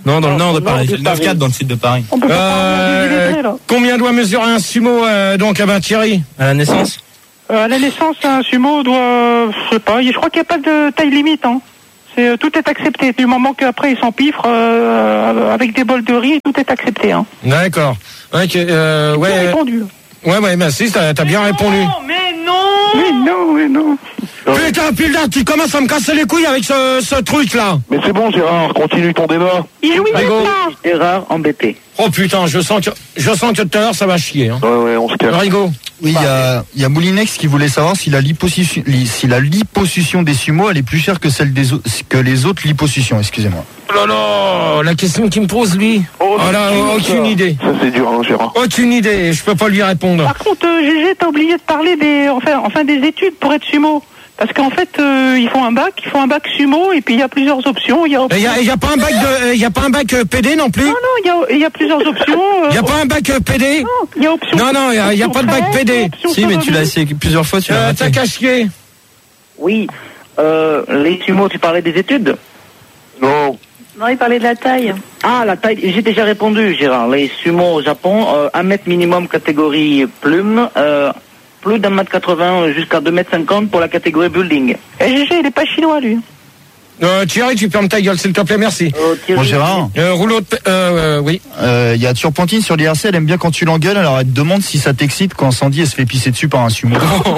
Non, dans le nord de Nord Paris. de Le neuf quatre dans le sud de Paris. On peut pas Euh, parler des lettrés, là. Combien doit mesurer un sumo, euh, donc, à ben, Thierry? À la naissance. Euh, à la naissance, un sumo doit, je sais pas, je crois qu'il n'y a pas de taille limite. Hein. C'est, euh, tout est accepté. Du moment qu'après ils s'empiffrent euh, avec des bols de riz, tout est accepté. Hein. D'accord. Ouais, que, euh, J'ai ouais, répondu. ouais, ouais, merci, t'as, t'as bien répondu. Mais non Mais non, mais non Putain, putain, tu commences à me casser les couilles avec ce, ce truc-là. Mais c'est bon, Gérard, continue ton débat. Il jouit Rigo. maintenant. Gérard embêté. Oh putain, je sens que, je sens que tout à l'heure ça va chier, hein. Ouais, ouais, on se calme. Rigo. Oui, il y a, il y a Moulinex qui voulait savoir si la liposuction, li- si la liposuction des sumo elle est plus chère que celle des au- que les autres liposuctions, excusez-moi. Oh là là, la question qu'il me pose, lui. Oh, Oh là, c'est dur, aucune ça. idée. Ça, c'est dur, hein, Gérard. Aucune idée, je peux pas lui répondre. Par contre, euh, Gégé, t'as oublié de parler des, enfin, enfin des études pour être sumo. Parce qu'en fait, euh, ils font un bac, ils font un bac sumo, et puis il y a plusieurs options. Il y a, Il y a, y a pas un bac de, y a pas un bac euh, P D non plus? Non, non, il y a, il y a plusieurs options. euh, Il y a pas un bac euh, P D? Non, il y a option. Non, non, il y a, y a pas de bac P D. Si, mais tu l'as essayé plusieurs fois, tu l'as Euh, raté. t'as qu'à chier. Oui. Euh, les sumo, tu parlais des études? Non. Non, il parlait de la taille. Ah, la taille, j'ai déjà répondu, Gérard. Les sumo au Japon, euh, un mètre minimum catégorie plume, euh, plus d'un mètre quatre-vingts jusqu'à deux mètres cinquante pour la catégorie building. Et Gégé, il est pas chinois, lui. Euh, Thierry, tu fermes ta gueule, s'il te plaît, merci. Euh, Thierry, Bon Gérard, Euh, rouleau de, pe- euh, euh, oui. euh, il y a Turpentine sur l'I R C, elle aime bien quand tu l'engueules, alors elle te demande si ça t'excite quand Sandy elle se fait pisser dessus par un sumo.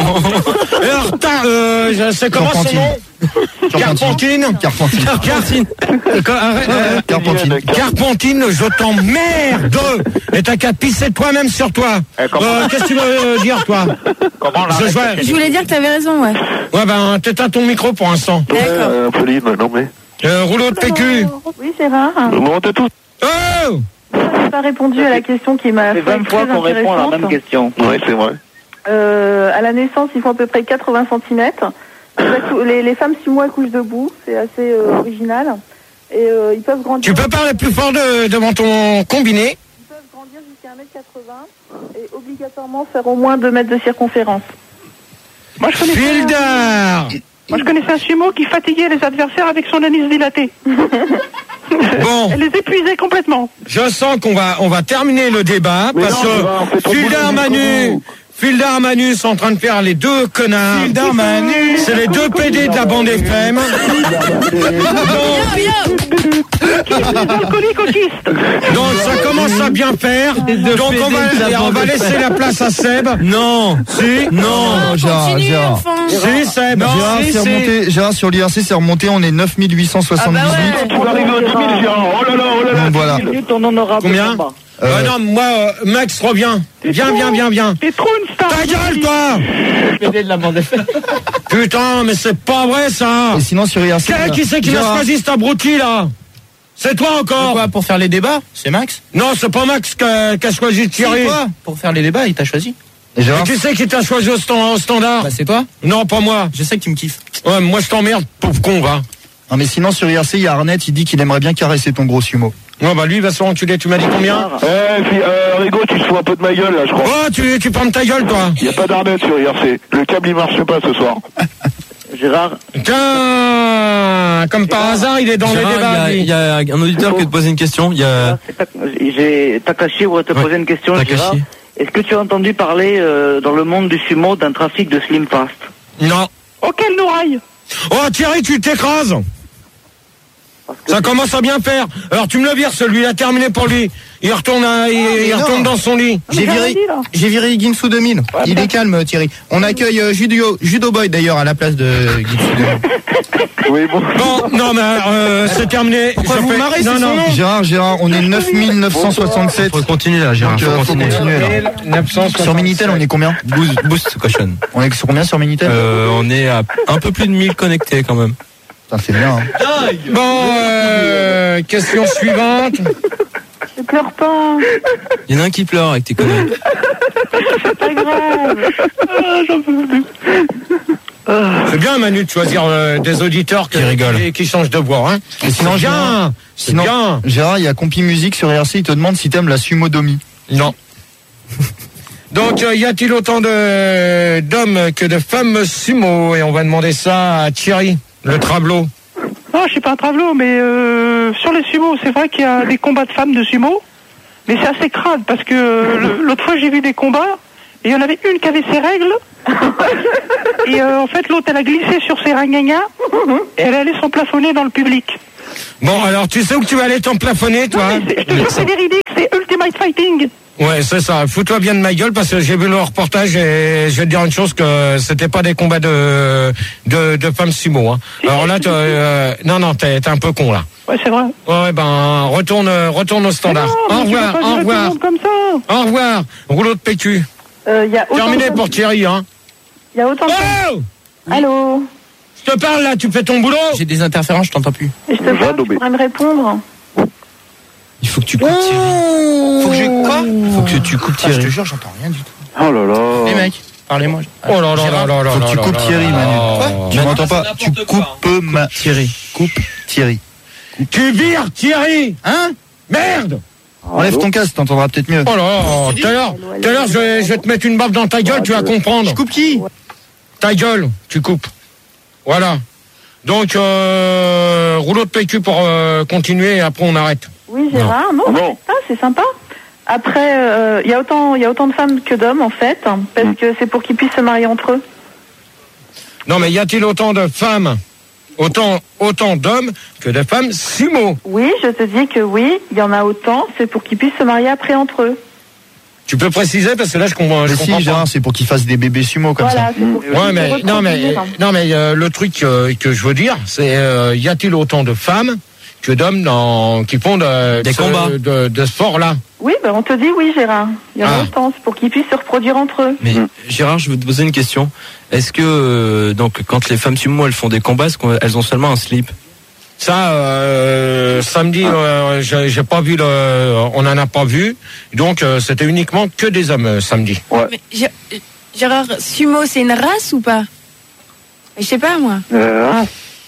Alors, t'as, euh, je sais comment son Carpentine. nom? Carpentine. Carpentine. Carpentine. Euh, arrête, euh, Carpentine. Carpentine, je t'emmerde. Et t'as qu'à pisser toi-même sur toi. Eh, comment- Euh, Qu'est-ce que tu veux euh, dire, toi? Comment là Je vois- Je voulais dire que t'avais raison, ouais. Ouais, ben, t'éteins ton micro pour l'instant. D'accord. Euh, Pauline, non mais. Euh, rouleau de P Q. Oui, Gérard. Bon, t'as tout. Oh! J'ai pas répondu à la question qui m'a c'est fait vingt fois très qu'on répond à la intéressante. même question. Ouais, c'est vrai. Euh, à la naissance, ils font à peu près quatre-vingts centimètres. Les, les femmes sumo accouchent debout, c'est assez euh, original. Et euh, ils peuvent grandir. Tu peux parler plus fort de, devant ton combiné. Ils peuvent grandir jusqu'à un mètre quatre-vingts et obligatoirement faire au moins deux mètres de circonférence. Moi, je connaissais, un, Fildar! moi, je connaissais un sumo qui fatiguait les adversaires avec son anus dilaté. Bon, Elle les épuisait complètement. je sens qu'on va, on va terminer le débat Mais parce non, ça va, on fait que ton Fildar boulot jusqu'au Manu, bout. Fildar Manu sont en train de faire les deux connards. Fildar Manu. C'est les deux P D de la bande F M. Alcoolique autiste. Donc ça commence à bien faire. Donc on va, on va laisser la place à Seb. Non. Si. Non, Gérard, Continue, Gérard. enfin. Si, Seb. Gérard, Si, c'est si. remonté, Gérard, sur l'I R C, c'est remonté, on est neuf mille huit cent soixante-dix-huit. Ah bah On arrive à dix mille, Gérard. Oh là là, oh là là. Donc voilà. Minute, ton honorable Combien? combat. Euh, Ouais, non, moi, euh, Max, reviens. Viens, viens, viens, viens. T'es trop une star. Ta gueule, toi! P D de la bande F M. Putain, mais c'est pas vrai, ça! Et sinon, sur I R C. Quel qui c'est qui m'a Gérard, choisi cet abruti, là? C'est toi encore? Pourquoi? Pour faire les débats? C'est Max? Non, c'est pas Max qui a, qui a choisi Thierry. C'est toi? Pour faire les débats, il t'a choisi. Et Et Gérard, qui c'est qui t'a choisi au, stand- au standard? Bah, c'est toi? Non, pas moi. Je sais que tu me kiffes. Ouais, moi, je t'emmerde, pauvre con, va. non, mais sinon, sur I R C, il y a Arnett, il dit qu'il aimerait bien caresser ton gros sumo. Ouais, bah lui, il va se faire enculer. Tu m'as dit combien? Eh, puis, euh, Rigo, tu te fous un peu de ma gueule, là, je crois. Oh, tu, tu prends ta gueule, toi. Il n'y a pas d'arnette sur I R C. Le câble, il marche pas ce soir. Gérard, Tiens, comme par hasard, il est dans Gérard, les débats. il y, a, il y a un auditeur qui te posait une question. Il y a c'est Tak- j'ai Takashi voudrait te Ouais, poser une question, Takashi. Gérard. Est-ce que tu as entendu parler euh, dans le monde du sumo d'un trafic de Slim Fast? Non. Oh, quelle nouraille. Oh, Thierry, tu t'écrases. Parce que Ça commence à bien faire. Alors tu me le vires, celui-là, terminé pour lui. Il retourne, à- il, mais il non. retourne dans son lit. J'ai j'ai rien viré, dit, là. j'ai viré Ginsu deux mille. Il est calme, Thierry. On accueille euh, Judo, Judo Boy d'ailleurs à la place de Ginsu deux mille. Oui, bon. Bon, non, mais euh, c'est terminé. Pourquoi Je vous fais- marrez, non, c'est non. son nom. Gérard, Gérard, on est neuf mille neuf cent soixante-sept. faut continuer là, Gérard. Donc, euh, Faut faut continuer. continuer là. neuf cent soixante-sept. Sur Minitel, on est combien? Boost, boost caution. On est sur combien sur Minitel? Euh, on est à un peu plus de mille connectés quand même. Putain, c'est bien. Hein. Bon, euh, question suivante. Ne pleure pas, Il y en a un qui pleure avec tes conneries. c'est pas grave. C'est bien, Manu, de choisir euh, des auditeurs que- Qui rigolent. qui, qui changent de voix. Hein. Et sinon, C'est Gérard, bien. C'est sinon, bien. Gérard, il y a Compi Musique sur I R C, il te demande si t'aimes la sumodomie. Non. Donc, euh, y a-t-il autant de d'hommes que de femmes sumo? Et on va demander ça à Thierry, le trablot. Non, je suis pas un travelot, mais euh, sur les sumo, c'est vrai qu'il y a des combats de femmes de sumo, mais c'est assez crade parce que euh, l'autre fois j'ai vu des combats et il y en avait une qui avait ses règles et euh, en fait l'autre elle a glissé sur ses ringagas et elle allait s'emplafonner dans le public. Bon, alors tu sais où tu vas aller t'emplafonner, toi? Non, mais je te jure, c'est véridique, c'est Ultimate Fighting. Ouais, c'est ça. Fous-toi bien de ma gueule parce que j'ai vu le reportage et je vais te dire une chose, que c'était pas des combats de de, de femmes sumo. Hein. Alors là, euh, non, non, t'es, t'es un peu con là. Ouais, c'est vrai. Ouais, ben retourne, retourne au standard. Non, au revoir, au revoir. Comme ça. Au revoir. Rouleau de P Q. Euh, y a Terminé de... pour Thierry, hein. Il y a autant de... Oh Allô. Je te parle là, tu fais ton boulot. J'ai des interférences, je t'entends plus. Et je te parle, tu pourrais me répondre. Il faut que tu coupes Thierry. Faut que je quoi? Faut que tu coupes Ah, je te Thierry. jure, j'entends rien du tout. Oh là là. Les mecs, parlez-moi. Oh là là là là là. Faut que tu là coupes là Thierry, là Manu. là. Quoi Tu Manu, m'entends pas? c'est Tu n'importe quoi, coupes ma... Thierry. Coupe Thierry. Tu vires Thierry. Hein? Merde. Enlève ton casque, t'entendras peut-être mieux. Oh là là, tout à l'heure, tout à l'heure, je vais, je vais te mettre une baffe dans ta gueule, tu vas comprendre. Je coupe qui? Ta gueule, tu coupes. Voilà. Donc, euh, rouleau de P Q pour euh, continuer et après on arrête. Oui, Gérard. Non, Non. c'est ça, c'est sympa. Après, il euh, y a autant, il y a autant de femmes que d'hommes en fait, hein, parce Mm. que c'est pour qu'ils puissent se marier entre eux. Non, mais y a-t-il autant de femmes, autant, autant d'hommes que de femmes sumo? Oui, je te dis que oui, il y en a autant. C'est pour qu'ils puissent se marier après entre eux. Tu peux préciser parce que là je comprends, je Mais comprends si, pas. Gérard, c'est pour qu'ils fassent des bébés sumo comme Voilà, ça. c'est pour qu'ils Ouais, puissent mais se non, mais reproduire. non, mais euh, le truc euh, que je veux dire, c'est euh, y a-t-il autant de femmes que d'hommes dans qui font de, Des de, combats. ce- de, de sport là? Oui, ben on te dit oui, Gérard. Il y en a Ah. autant. C'est pour qu'ils puissent se reproduire entre eux. Mais Gérard, je veux te poser une question. Est-ce que euh, donc quand les femmes sumo elles font des combats, est-ce qu'elles ont seulement un slip? Ça, euh, samedi, euh, j'ai, j'ai pas vu le, on en a pas vu, donc euh, c'était uniquement que des hommes euh, samedi. Mais Gé- Gérard, sumo, c'est une race ou pas? Mais je sais pas, moi. Euh, ah,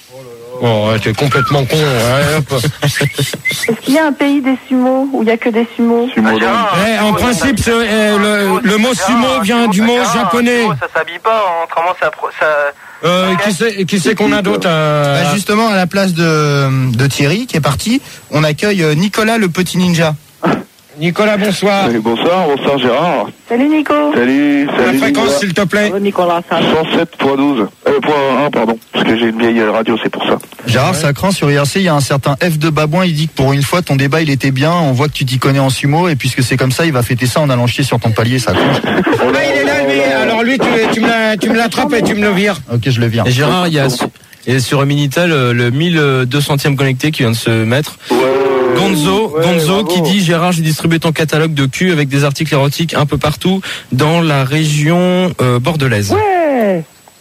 Oh, ouais, t'es complètement con. Ouais, hop. Est-ce qu'il y a un pays des sumos où il y a que des sumos? sumo donc. Eh, en principe, c'est, euh, le, le mot sumo vient du mot japonais. Ça s'habille pas, autrement ça... pro- ça... Euh, qui c'est, qui c'est qu'on a d'autre euh, Bah, justement, à la place de, de Thierry, qui est parti, on accueille euh, Nicolas le petit ninja. Nicolas, bonsoir. Oui, bonsoir, bonsoir Gérard. Salut Nico. Salut, La salut. fréquence, Nicolas. s'il te plaît. Nicolas, ça. cent sept point douze. Euh, point un, pardon. Parce que j'ai une vieille radio, c'est pour ça. Gérard, ça craint sur I R C, il y a un certain F de Babouin, il dit que pour une fois ton débat il était bien, on voit que tu t'y connais en sumo et puisque c'est comme ça, il va fêter ça en allant chier sur ton palier, ça craint. Ah, il est là, lui. Alors lui, tu, tu me la- tu me l'attrapes et tu me le vires. Ok, je le vire. Et Gérard, il y a su- et sur Minitel euh, le mille deux centième connecté qui vient de se mettre. Gonzo, ouais, Gonzo bravo. qui dit Gérard, j'ai distribué ton catalogue de cul avec des articles érotiques un peu partout dans la région euh, bordelaise. Ouais.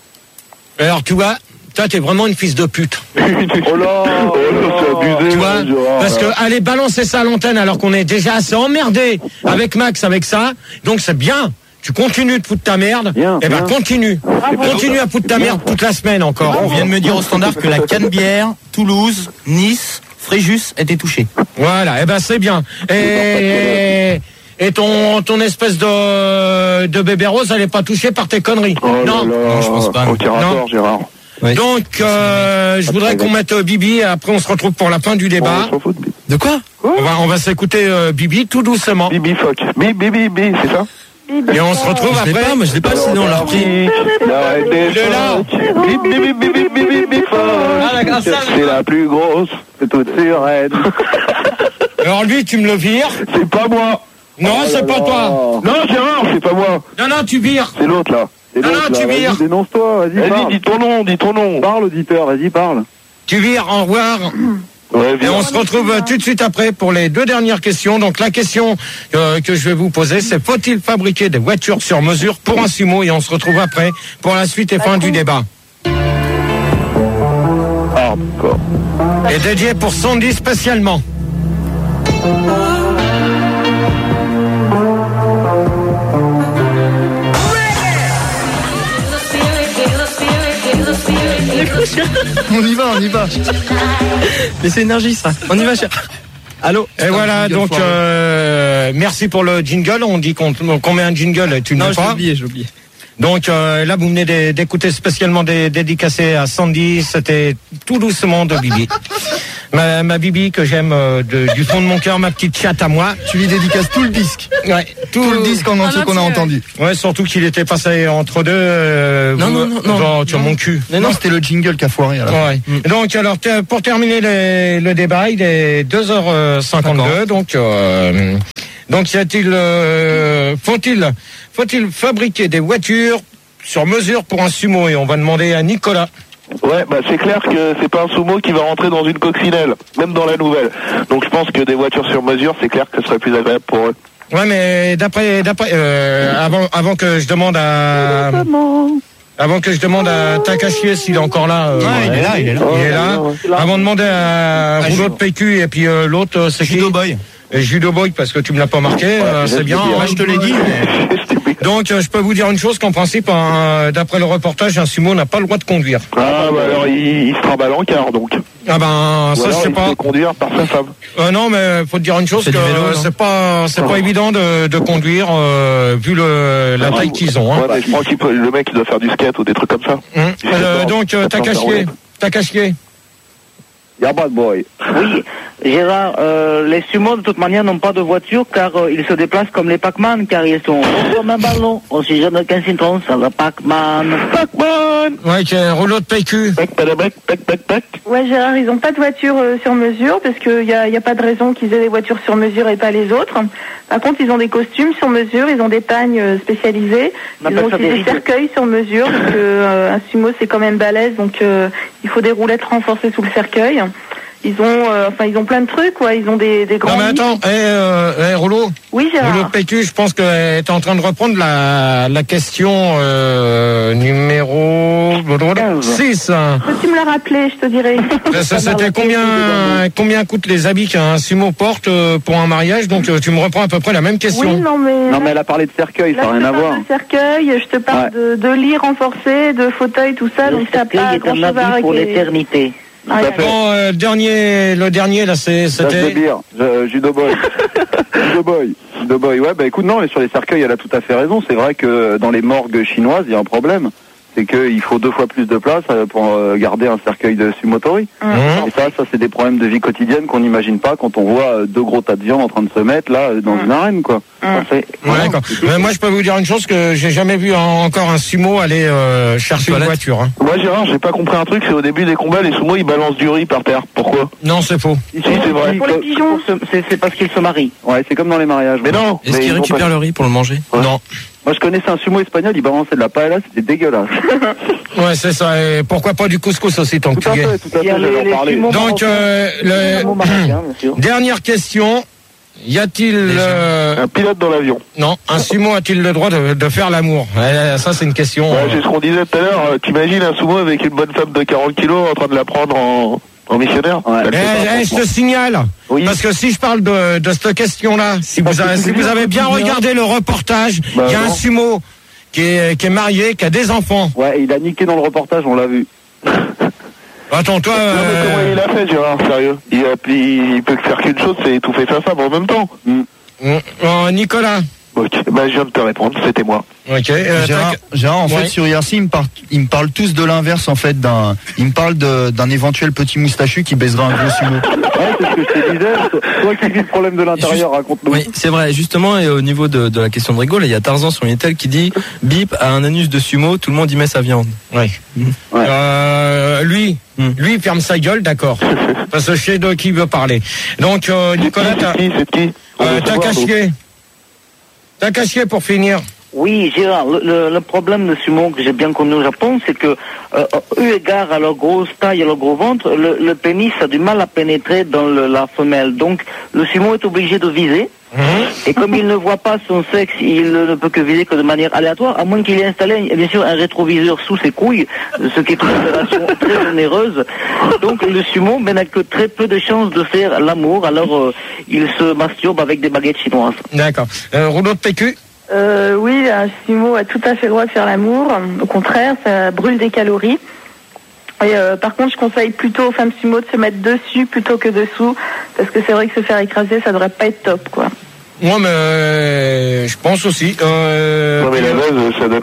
Alors tu vois, toi t'es vraiment une fils de pute. Oh là, oh là, c'est abusé. Tu vois, là, Gérard, parce que là. aller balancer ça à l'antenne alors qu'on est déjà assez emmerdé avec Max avec ça, donc c'est bien. Tu continues de foutre ta merde, Bien, et ben bien. continue. Continue à foutre ta merde toute la semaine encore. On vient de me dire au standard que la Canebière, Toulouse, Nice, Fréjus étaient touchés. Voilà, et ben c'est bien. Et, et ton ton espèce de de bébé rose, elle est pas touchée par tes conneries. Oh là non, là, non, je pense pas. Aucun Non. rapport, Gérard. Oui. Donc euh, je voudrais qu'on mette euh, Bibi et après on se retrouve pour la fin du débat. On s'en fout de Bibi. De quoi? On va on va s'écouter euh, Bibi tout doucement. Bibi Foc. Bibi, Bibi, Bibi, c'est ça? Et on se retrouve Je l'ai après. pas, moi je l'ai pas, sinon on l'a repris. Il est là. Bibi, Bibi, Bibi, Bibi, Bibi Foc. C'est la plus grosse de toutes ces reines. Alors lui, tu me le vires. C'est pas moi. Non, Oh c'est là pas là. toi. Non, Gérard, c'est pas moi. Non, non, tu vires. C'est l'autre là. C'est Non, l'autre, non, là. tu Vas-y, vires. dénonce-toi, vas-y, Vas-y, parle. dis ton nom, dis ton nom. Parle, auditeur, vas-y, parle. Tu vires, au revoir. Ouais, Et viens. on se retrouve euh, tout de suite après pour les deux dernières questions. Donc la question euh, que je vais vous poser, c'est faut-il fabriquer des voitures sur mesure pour un sumo? Et on se retrouve après pour la suite et fin du débat. Ah, d'accord. Et dédié pour Sandy spécialement. On y va, on y va. Mais c'est énergie ça. On y va, cher. Allô. Et voilà, donc euh, merci pour le jingle. On dit qu'on qu'on met un jingle et tu ne Non, mets j'ai pas. oublié, j'ai oublié. Donc euh, là, vous venez d'é- d'écouter spécialement des dédicacés à Sandy. C'était tout doucement de Bibi. Ma, ma Bibi que j'aime euh, de- du fond de mon cœur, ma petite chatte à moi. Tu lui dédicaces tout le disque. Ouais, tout, Tout le disque en entier qu'on a entendu. Ouais, surtout qu'il était passé entre deux. Euh, Non, vous- non, non, non. genre, sur mon cul. Mais non, c'était le jingle qui a foiré à la fin. Ouais. Donc alors ter- pour terminer les- le débat, il est deux heures cinquante-deux. Donc euh, donc y a-t-il euh, faut-il faut-il fabriquer des voitures sur mesure pour un sumo? Et on va demander à Nicolas. Ouais, bah c'est clair que c'est pas un sumo qui va rentrer dans une coccinelle, même dans la nouvelle. Donc je pense que des voitures sur mesure, c'est clair que ce serait plus agréable pour eux. Ouais, mais d'après d'après euh, avant avant que je demande à avant que je demande à Takashi s'il est encore là. euh, Ouais, il est là, il est là. Il est là. Avant de demander à Rouleau de P Q et puis euh, l'autre, euh, c'est qui? Judo Boy. Et Judo Boy, parce que tu me l'as pas marqué, euh, c'est bien. Ouais, je te l'ai dit. mais- Donc, euh, je peux vous dire une chose, qu'en principe, un- d'après le reportage, un sumo n'a pas le droit de conduire. Ah, bah alors il, il se trimballe en quart donc. Ah ben, Ou ça, je alors, sais il pas. se fait conduire par sa femme. Euh, non, mais faut te dire une chose, C'est que du vélo, euh, non c'est pas, c'est pas évident de, de conduire, euh, vu le, la taille qu'ils ont. Hein. Ouais, mais je pense qu'il peut, le mec il doit faire du skate ou des trucs comme ça. Hum. Euh, donc, euh, Takashi, Takashi. Y'a pas de boy. Oui, Gérard, euh, les sumos de toute manière n'ont pas de voiture car euh, ils se déplacent comme les Pac-Man, car ils sont comme un ballon, aussi jeune qu'un citron, c'est le Pac-Man. Pac-Man. Ouais, qui est rouleau de P Q. Pec, pec, pec, pec, pec, pec. Ouais, Gérard, ils n'ont pas de voiture euh, sur mesure parce qu'il n'y a, y a pas de raison qu'ils aient des voitures sur mesure et pas les autres. Par contre, ils ont des costumes sur mesure, ils ont des pagnes euh, spécialisées, On ils appelle ont ça aussi des des rideaux. cercueils sur mesure parce que euh, un sumo c'est quand même balèze, donc euh, il faut des roulettes renforcées sous le cercueil. Ils ont, euh, enfin, ils ont plein de trucs, quoi. Ils ont des, des grands. Non, mais attends, eh, euh, eh, Rouleau. Oui, Gérard. Rouleau de P Q, je pense que tu es en train de reprendre la, la question euh, numéro six. Peux-tu me la rappeler, je te dirai. Ça, c'était combien, combien coûtent les habits qu'un sumo porte euh, pour un mariage? Donc, euh, tu me reprends à peu près la même question. Oui, non, mais. Non mais elle a parlé de cercueil, Là, ça n'a je rien te à parle voir. de cercueil, je te parle de, de lits renforcés, de fauteuils, tout ça, Le donc ça n'a cercueil pas est grand un chose à habit pour régler. l'éternité. Ah, Tout à fait. Bon, euh, dernier, le dernier, là, c'est, Ça se c'était. dire, je- Judo Boy. Judo Boy. Judo Boy. Ouais, bah écoute, non, mais sur les cercueils, elle a tout à fait raison. C'est vrai que dans les morgues chinoises, il y a un problème. C'est qu'il faut deux fois plus de place euh, pour euh, garder un cercueil de sumotori. Mmh. Et ça, ça c'est des problèmes de vie quotidienne qu'on n'imagine pas quand on voit euh, deux gros tas de viande en train de se mettre là euh, dans une arène, quoi. Ça fait- Ouais, d'accord. Mais moi, je peux vous dire une chose, que j'ai jamais vu en- encore un sumo aller euh, chercher une Toilette. voiture. Hein. Moi Gérard, j'ai pas compris un truc, c'est au début des combats, les sumo ils balancent du riz par terre. Pourquoi? Non, c'est faux. Si, c'est vrai. Pour les pigeons. C'est c'est parce qu'ils se marient. Ouais, c'est comme dans les mariages. Mais non. Est-ce mais qu'il ils vont récupère pas- le riz pour le manger? Non. Moi, je connaissais un sumo espagnol, il balançait de la paella, c'était dégueulasse. Ouais, c'est ça. Et pourquoi pas du couscous aussi, tant que Tout à tu y es. fait, tout à Il y a fait, j'allais les- en les parler. sumos Donc, marocains. euh, le- Les sumos marocains, bien sûr. dernière question. Y a-t-il euh, Un pilote dans l'avion. non, un sumo a-t-il le droit de, de faire l'amour? Eh, Ça, c'est une question. Ouais, euh, c'est ce qu'on disait tout à l'heure. euh, T'imagines un sumo avec une bonne femme de quarante kilos en train de la prendre en, en missionnaire? Ouais. Elle Eh, fait pas, eh, je franchement. te signale, Oui. parce que si je parle de, de cette question-là, si vous avez, si vous avez bien regardé le reportage, il Bah y a un non. sumo qui est, qui est marié, qui a des enfants. Ouais, il a niqué dans le reportage, on l'a vu. Attends, toi, Non, mais euh, comment il a fait, Gérard, sérieux? Il, a, il, il peut faire qu'une chose, c'est étouffer sa femme en même temps. euh, Nicolas. Ok, bah, je viens de te répondre, c'était moi. Ok. euh, Gérard, tac. Gérard, en Ouais. fait, sur I R C, ils me, parlent, ils me parlent tous de l'inverse, en fait. D'un, ils me parlent de- d'un éventuel petit moustachu qui baiserait un gros sumo. Ouais, c'est ce que je te disais. Toi qui vis le problème de l'intérieur, raconte-nous. Oui, c'est vrai. Justement, et au niveau de, de la question de Rigaud, là, il y a Tarzan sur Unitel qui dit Bip a un anus de sumo, tout le monde y met sa viande. Oui. Euh, lui, lui il ferme sa gueule, d'accord. Parce que je sais de qui il veut parler. Donc, euh, Nicolas, t'as, C'est qui? C'est qui? On euh, veut t'as savoir, nous. caché. T'as caché pour finir. Oui, Gérard, le, le, le problème de sumo que j'ai bien connu au Japon, c'est que, euh, eu égard à leur grosse taille et leur gros ventre, le, le pénis a du mal à pénétrer dans le, la femelle. Donc, le sumo est obligé de viser. Et comme il ne voit pas son sexe, il ne peut que viser que de manière aléatoire, à moins qu'il ait installé, bien sûr, un rétroviseur sous ses couilles, ce qui est une opération très onéreuse. Donc, le sumo ben, n'a que très peu de chances de faire l'amour, alors euh, il se masturbe avec des baguettes chinoises. D'accord. Euh, rouleau de P Q. Euh, oui, un sumo a tout à fait le droit de faire l'amour. Au contraire, ça brûle des calories. Et euh, par contre, je conseille plutôt aux femmes sumo de se mettre dessus plutôt que dessous, parce que c'est vrai que se faire écraser, ça devrait pas être top, quoi. Moi, mais euh, je pense aussi. Euh, Non, mais la base, ça donne faim.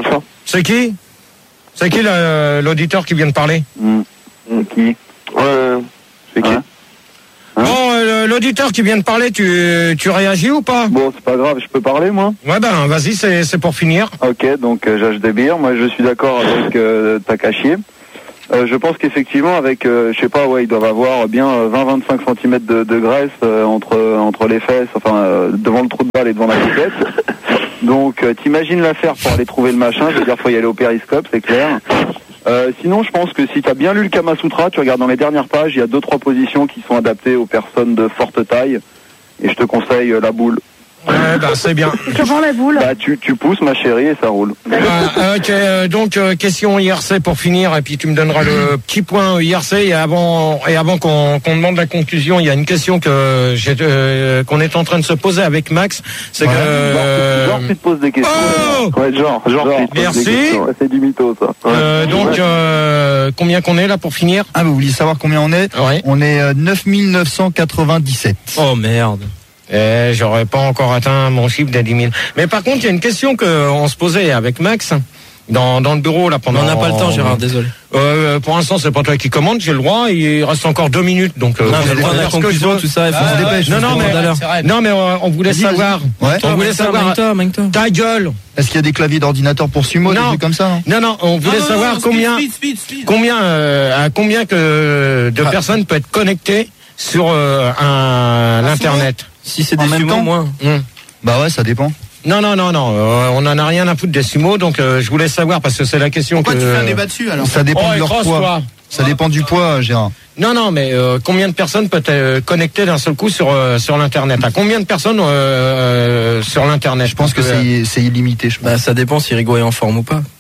C'est qui C'est qui le- l'auditeur qui vient de parler? Mmh. Qui Euh, c'est qui Hein Bon, euh, l'auditeur qui vient de parler, tu, tu réagis ou pas? Bon, c'est pas grave, je peux parler, moi? Ouais, ben, vas-y, c'est, c'est pour finir. Ok, donc euh, J H D Beer, moi je suis d'accord avec euh, Takashi. Euh, je pense qu'effectivement, avec, euh, je sais pas, ouais, ils doivent avoir bien euh, vingt à vingt-cinq centimètres de, de graisse euh, entre entre les fesses, enfin euh, devant le trou de balle et devant la piquette. Donc, euh, t'imagines l'affaire pour aller trouver le machin. Je veux dire, faut y aller au périscope, c'est clair. Euh, sinon, je pense que si t'as bien lu le Kama Sutra, tu regardes dans les dernières pages, il y a deux trois positions qui sont adaptées aux personnes de forte taille. Et je te conseille euh, la boule. Ouais, bah, c'est bien. Comment la boule? Bah, tu, tu pousses, ma chérie, et ça roule. Bah, ok, euh, donc euh, question I R C pour finir, et puis tu me donneras le petit point I R C. Et avant, et avant qu'on qu'on demande la conclusion, il y a une question que j'ai, euh, qu'on est en train de se poser avec Max. C'est Ouais. que euh, Genre, tu te poses des questions. Oh ouais, genre, genre, tu te poses merci. des questions. Ouais, c'est du mytho, ça. Ouais. euh, donc euh, combien qu'on est là pour finir? Ah, vous vouliez savoir combien on est? Ouais. On est euh, neuf mille neuf cent quatre-vingt-dix-sept. Oh merde. Eh, j'aurais pas encore atteint mon chiffre des dix mille. Mais par contre, il y a une question qu'on se posait avec Max dans, dans le bureau là pendant. On n'a pas le temps, Gérard, désolé. Euh, pour l'instant, c'est pas toi qui commande, j'ai le droit. Il reste encore deux minutes, donc. Euh, Non, vous j'ai allez le droit de la faire ce que conclusion, je veux. tout ça, il faut Ah, se dépêcher. Non, non, mais, non, mais euh, on voulait Vas-y, savoir. vas-y. Ouais. On voulait savoir. Ta gueule. Est-ce qu'il y a des claviers d'ordinateur pour sumo, des Non. trucs comme ça? Non, Non, non, on voulait Non, non, savoir non, speed, combien, speed, speed, speed. combien, euh, à combien que de Ah. personnes peut être connectées sur euh, un l'internet. Si c'est En des même sumos, temps moins. Hum. Bah ouais, ça dépend. Non, non, non, non, euh, on en a rien à foutre des sumos, donc euh, je voulais savoir parce que c'est la question. Pourquoi que... tu fais un débat dessus alors? Ça dépend Oh, de leur crosse, poids. toi. Ça dépend du poids, Gérard. Non, non, mais euh, combien de personnes peut être euh, connectées d'un seul coup sur euh, sur l'internet? À combien de personnes euh, euh, sur l'internet? Je pense que c'est c'est illimité, je pense. Bah, ça dépend si Rigaud est en forme ou pas.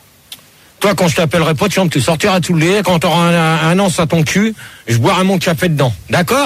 Toi, quand je t'appellerai pas de chambre, tu sortiras tout le lait. Quand t'auras un, un, un anse à ton cul, je boirai mon café dedans. D'accord?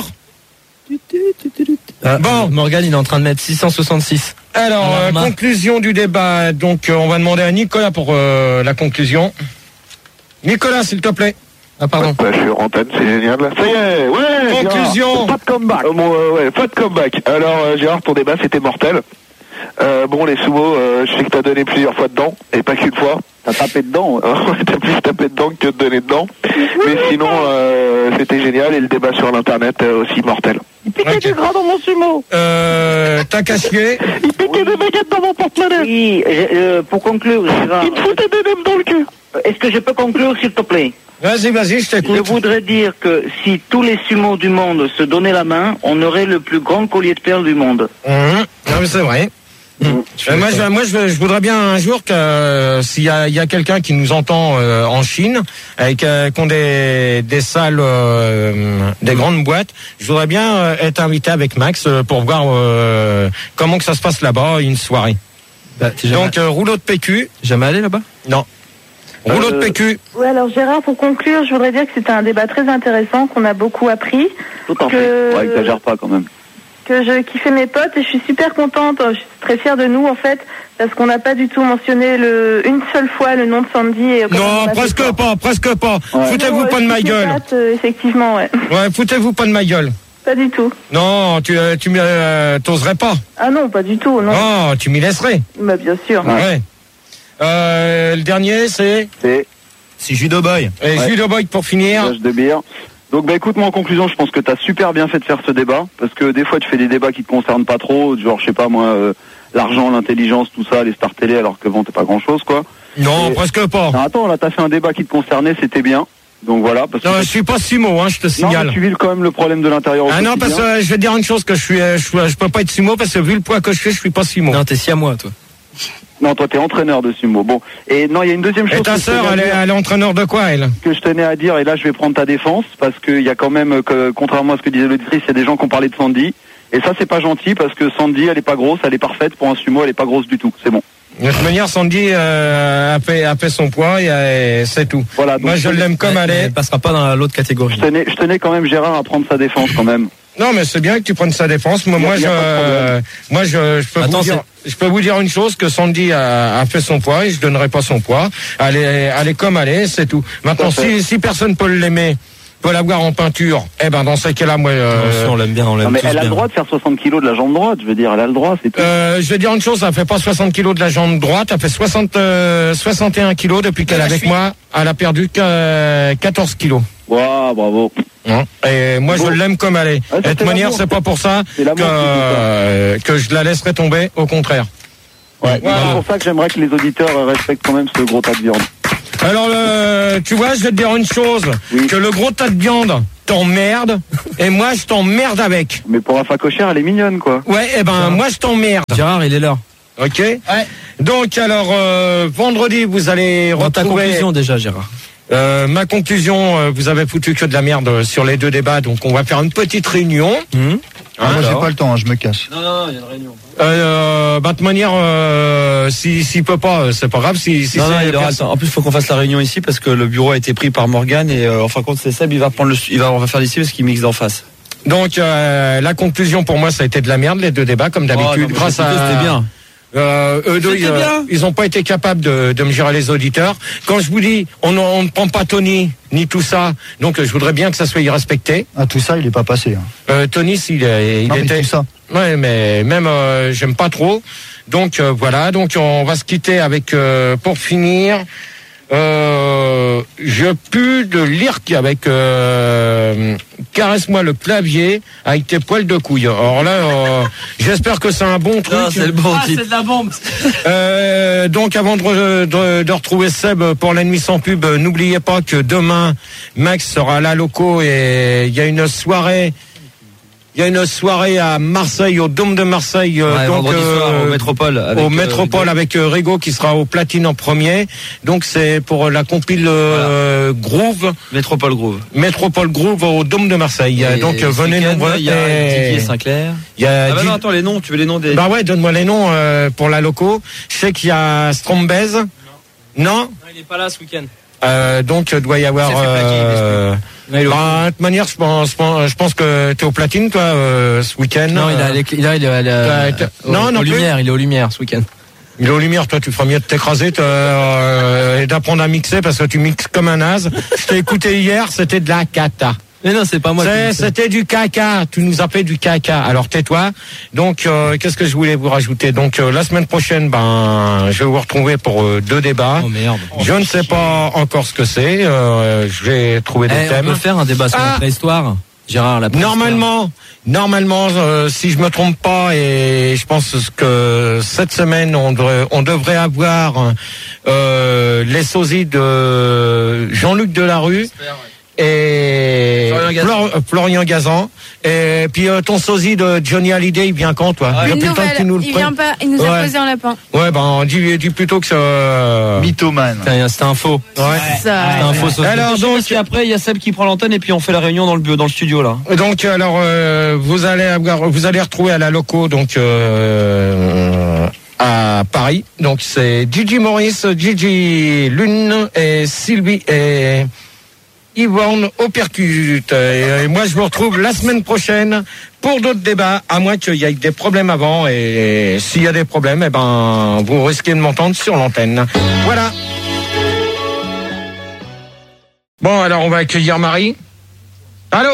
Ah, Bon. Morgane, il est en train de mettre six cent soixante-six. Alors, Alors, euh, Marc. conclusion du débat. Donc, euh, on va demander à Nicolas pour euh, la conclusion. Nicolas, s'il te plaît. Ah, pardon. Bah, je suis en antenne, c'est génial. Ça y est, ouais. Conclusion. Gérard, Pas de comeback. Euh, bon, euh, ouais, pas de comeback. Alors, euh, Gérard, ton débat, c'était mortel. Euh, bon, les sumos, euh, je sais que t'as donné plusieurs fois dedans, et pas qu'une fois. T'as tapé dedans. Ouais, t'as plus tapé dedans que de donner dedans. Mais sinon, euh, c'était génial, et le débat sur l'internet euh, aussi mortel. Il piquait Ok. du gras dans mon sumo. Euh, t'as cassé. Il piquait des baguettes dans mon porte-monnaie. Oui, euh, pour conclure, Gérard, Il me foutait des nems dans le cul. est-ce que je peux conclure, s'il te plaît? Vas-y, vas-y, je Je t'écoute. voudrais dire que si tous les sumos du monde se donnaient la main, on aurait le plus grand collier de perles du monde. Mmh. Non, mais c'est vrai. Mmh. Euh, moi, je, moi je, je voudrais bien un jour que euh, s'il y a, il y a quelqu'un qui nous entend euh, en Chine et que- qu'on des, des salles, euh, des grandes boîtes, je voudrais bien euh, être invité avec Max euh, pour voir euh, comment que ça se passe là-bas une soirée. Bah, t'es jamais, Donc euh, rouleau de P Q. jamais allé là-bas? Non. Rouleau de Euh, P Q. Oui, alors Gérard, pour conclure, je voudrais dire que c'était un débat très intéressant, qu'on a beaucoup appris, Tout en Que- fait. Ouais, exagère pas quand même. que je kiffais mes potes et je suis super contente, je suis très fière de nous en fait, parce qu'on n'a pas du tout mentionné le, une seule fois le nom de Sandy. Et comment on Non, a fait presque fort. pas, presque pas. Ouais. Foutez-vous Non, pas de euh, ma toutes les gueule. dates, euh, effectivement, ouais. Ouais, foutez-vous pas de ma gueule. Pas du tout. Non, tu, euh, tu m'y, euh, t'oserais pas. Ah non, pas du tout, non. Oh, tu m'y laisserais. Bah bien sûr. Ouais. Euh, le dernier, c'est C'est C'est Judo Boy. et Ouais. Judo Boy pour finir. J H D Beer. Donc bah écoute, moi en conclusion, je pense que t'as super bien fait de faire ce débat, parce que des fois tu fais des débats qui te concernent pas trop, genre je sais pas moi, euh, l'argent, l'intelligence, tout ça, les stars télé, alors que bon, t'es pas grand chose quoi. Non, Et- presque pas. Non, attends, là t'as fait un débat qui te concernait, c'était bien. Donc voilà, parce que Non, je suis pas sumo, hein, je te non, signale. mais tu vis quand même le problème de l'intérieur au Ah non, parce que quotidien. euh, je vais te dire une chose que je suis, euh, je, suis- je peux pas être sumo parce que vu le poids que je fais, je suis pas sumo. Non, t'es si à moi, toi. Non, toi t'es entraîneur de sumo. Bon, et non, il y a une deuxième chose Et ta que je sœur, tenais à elle est, dire- elle est entraîneur de quoi, elle? que je tenais à dire, et là je vais prendre ta défense, parce qu'il y a quand même, que, contrairement à ce que disait l'auditrice, il y a des gens qui ont parlé de Sandy, et ça c'est pas gentil, parce que Sandy elle est pas grosse, elle est parfaite, pour un sumo elle est pas grosse du tout, c'est bon. De toute manière, Sandy euh, a, fait, a fait son poids et, euh, c'est tout. Voilà, donc Moi, je l'aime comme elle Elle est. passera pas dans l'autre catégorie. Je tenais, je tenais quand même Gérard à prendre sa défense quand même. Non, mais c'est bien que tu prennes sa défense. Moi, Y a- moi, y je, a pas de problème. euh, moi, je, je peux Attends, vous dire, je peux vous dire une chose, que Sandy a, a fait son poids et je donnerai pas son poids. Elle est, elle est comme elle est, c'est tout. Maintenant, Tout à fait. si, si personne peut l'aimer, peut l'avoir en peinture, eh ben dans ce cas-là, moi... Euh, on l'aime bien, on l'aime Non, mais tous elle a bien. le droit de faire soixante kilos de la jambe droite, je veux dire, elle a le droit, c'est tout. Euh, je vais dire une chose, ça fait pas soixante kilos de la jambe droite, elle fait soixante, euh, soixante et un kilos depuis qu'elle est avec moi. Elle a perdu que quatorze kilos. Waouh, bravo. Hein. Et moi, Bon. je l'aime comme elle est. Ah, ça, Et de c'est toute manière, l'amour. c'est pas pour ça C'est que, l'amour qui dit ça. euh, que je la laisserai tomber, au contraire. Ouais, Voilà. c'est pour ça que j'aimerais que les auditeurs euh, respectent quand même ce gros tas de viande. Alors, le, tu vois, je vais te dire une chose, Oui. que le gros tas de viande t'emmerde, et moi, je t'emmerde avec. Mais pour un facochère, elle est mignonne, quoi. Ouais, et ben, moi, je t'emmerde. Gérard, il est là. Ok. Donc, alors, euh, vendredi, vous allez Dans ta retrouver... conclusion déjà, Gérard. Euh, ma conclusion, euh, vous avez foutu que de la merde sur les deux débats, donc on va faire une petite réunion. Hum. Ah, moi, j'ai alors. pas le temps, hein, je me casse. Non, non, non, il y a une réunion. Euh, bah, de manière, euh, si, s'il peut pas, euh, c'est pas grave. Si, si non, c'est non, il aura le personne- temps. En plus, il faut qu'on fasse la réunion ici parce que le bureau a été pris par Morgane et euh, en fin de compte, c'est Seb, il va prendre le, il va, on va faire d'ici parce qu'il mixe d'en face. Donc, euh, la conclusion pour moi, ça a été de la merde, les deux débats, comme d'habitude, Oh, non, mais grâce j'ai à. écouté, c'était bien. Euh, eux deux, C'était ils, bien. ils ont pas été capables de, de me gérer les auditeurs. Quand je vous dis, on, on ne prend pas Tony ni tout ça, donc je voudrais bien que ça soit respecté. Ah, tout ça, il est pas passé. Hein. Euh, Tony, s'il est- il Non, mais était. tout ça. Ouais, mais même euh, j'aime pas trop. Donc euh, voilà, donc on va se quitter avec euh, pour finir. Euh, je pue de l'Irk avec euh, caresse-moi le clavier avec tes poils de couille. Alors là, euh, j'espère que c'est un bon truc. Non, c'est le bon titre. de la bombe. Euh, donc avant de, de, de retrouver Seb pour la nuit sans pub, euh, n'oubliez pas que demain Max sera à la loco et il y a une soirée. Il y a une soirée à Marseille, au Dôme de Marseille, euh, Ouais, donc vendredi soir, au Métropole, avec, au euh, Métropole Rigo. avec euh, Rigo qui sera au platine en premier. Donc c'est pour la compile euh, Groove, Métropole Groove. Métropole Groove au Dôme de Marseille. Et donc euh, ce venez week-end, nombreux. Il y a Et- Didier Sinclair. il y a Ah bah Di- non, attends, les noms, tu veux les noms des. Bah ouais, donne-moi les noms euh, pour la loco. Je sais qu'il y a Strombez. Non. Non, il est pas là ce week-end. Euh, donc il doit y avoir. Il s'est fait plaquer, Euh, il est bah, de toute manière, je pense, je pense, je pense que t'es au platine, toi, euh, ce week-end. Non, il a, Euh, il a, il a, il a- t'as- t'as- aux- non, non aux plus. Lumières, il est aux Lumières ce week-end. Il est aux Lumières, toi, tu feras mieux de t'écraser toi, euh, et d'apprendre à mixer parce que tu mixes comme un naze. Je t'ai écouté hier, c'était de la cata. Mais non, c'est pas moi. qui C'est- dis ça. C'était du caca. Tu nous appelais du caca. Alors tais-toi. Donc euh, qu'est-ce que je voulais vous rajouter? Donc euh, la semaine prochaine, ben je vais vous retrouver pour euh, deux débats. Oh merde. Je ne sais pas encore ce que c'est. Euh, je vais trouver des Eh, on thèmes. peut faire un débat sur Ah. la préhistoire. Gérard, la préhistoire. Normalement, normalement, euh, si je me trompe pas, et je pense que cette semaine on devrait, on devrait avoir euh, les sosies de Jean-Luc Delarue et Florian Gazan. Flor- Florian Gazan. Et puis euh, ton sosie de Johnny Hallyday, il vient quand, toi? Une Depuis le temps que tu nouvelle, nous le il prêtes. vient pas, il nous a Ouais. posé en lapin. Ouais, ben dis, dis plutôt que ça. Mythomane. Putain, C'était un faux. Ouais. Ça. C'était un faux sauce. Alors, donc- parce qu'après il y a Seb qui prend l'antenne et puis on fait la réunion dans le bureau, dans le studio là. Donc alors euh, vous allez avoir, vous allez retrouver à la loco donc euh, à Paris. Donc c'est Gigi Maurice, Gigi Lune et Sylvie et Yvonne au percute. Et, et moi je vous retrouve la semaine prochaine pour d'autres débats, à moins qu'il y ait des problèmes avant. Et, s'il y a des problèmes, eh ben vous risquez de m'entendre sur l'antenne. Voilà. Bon alors on va accueillir Marie. Allô.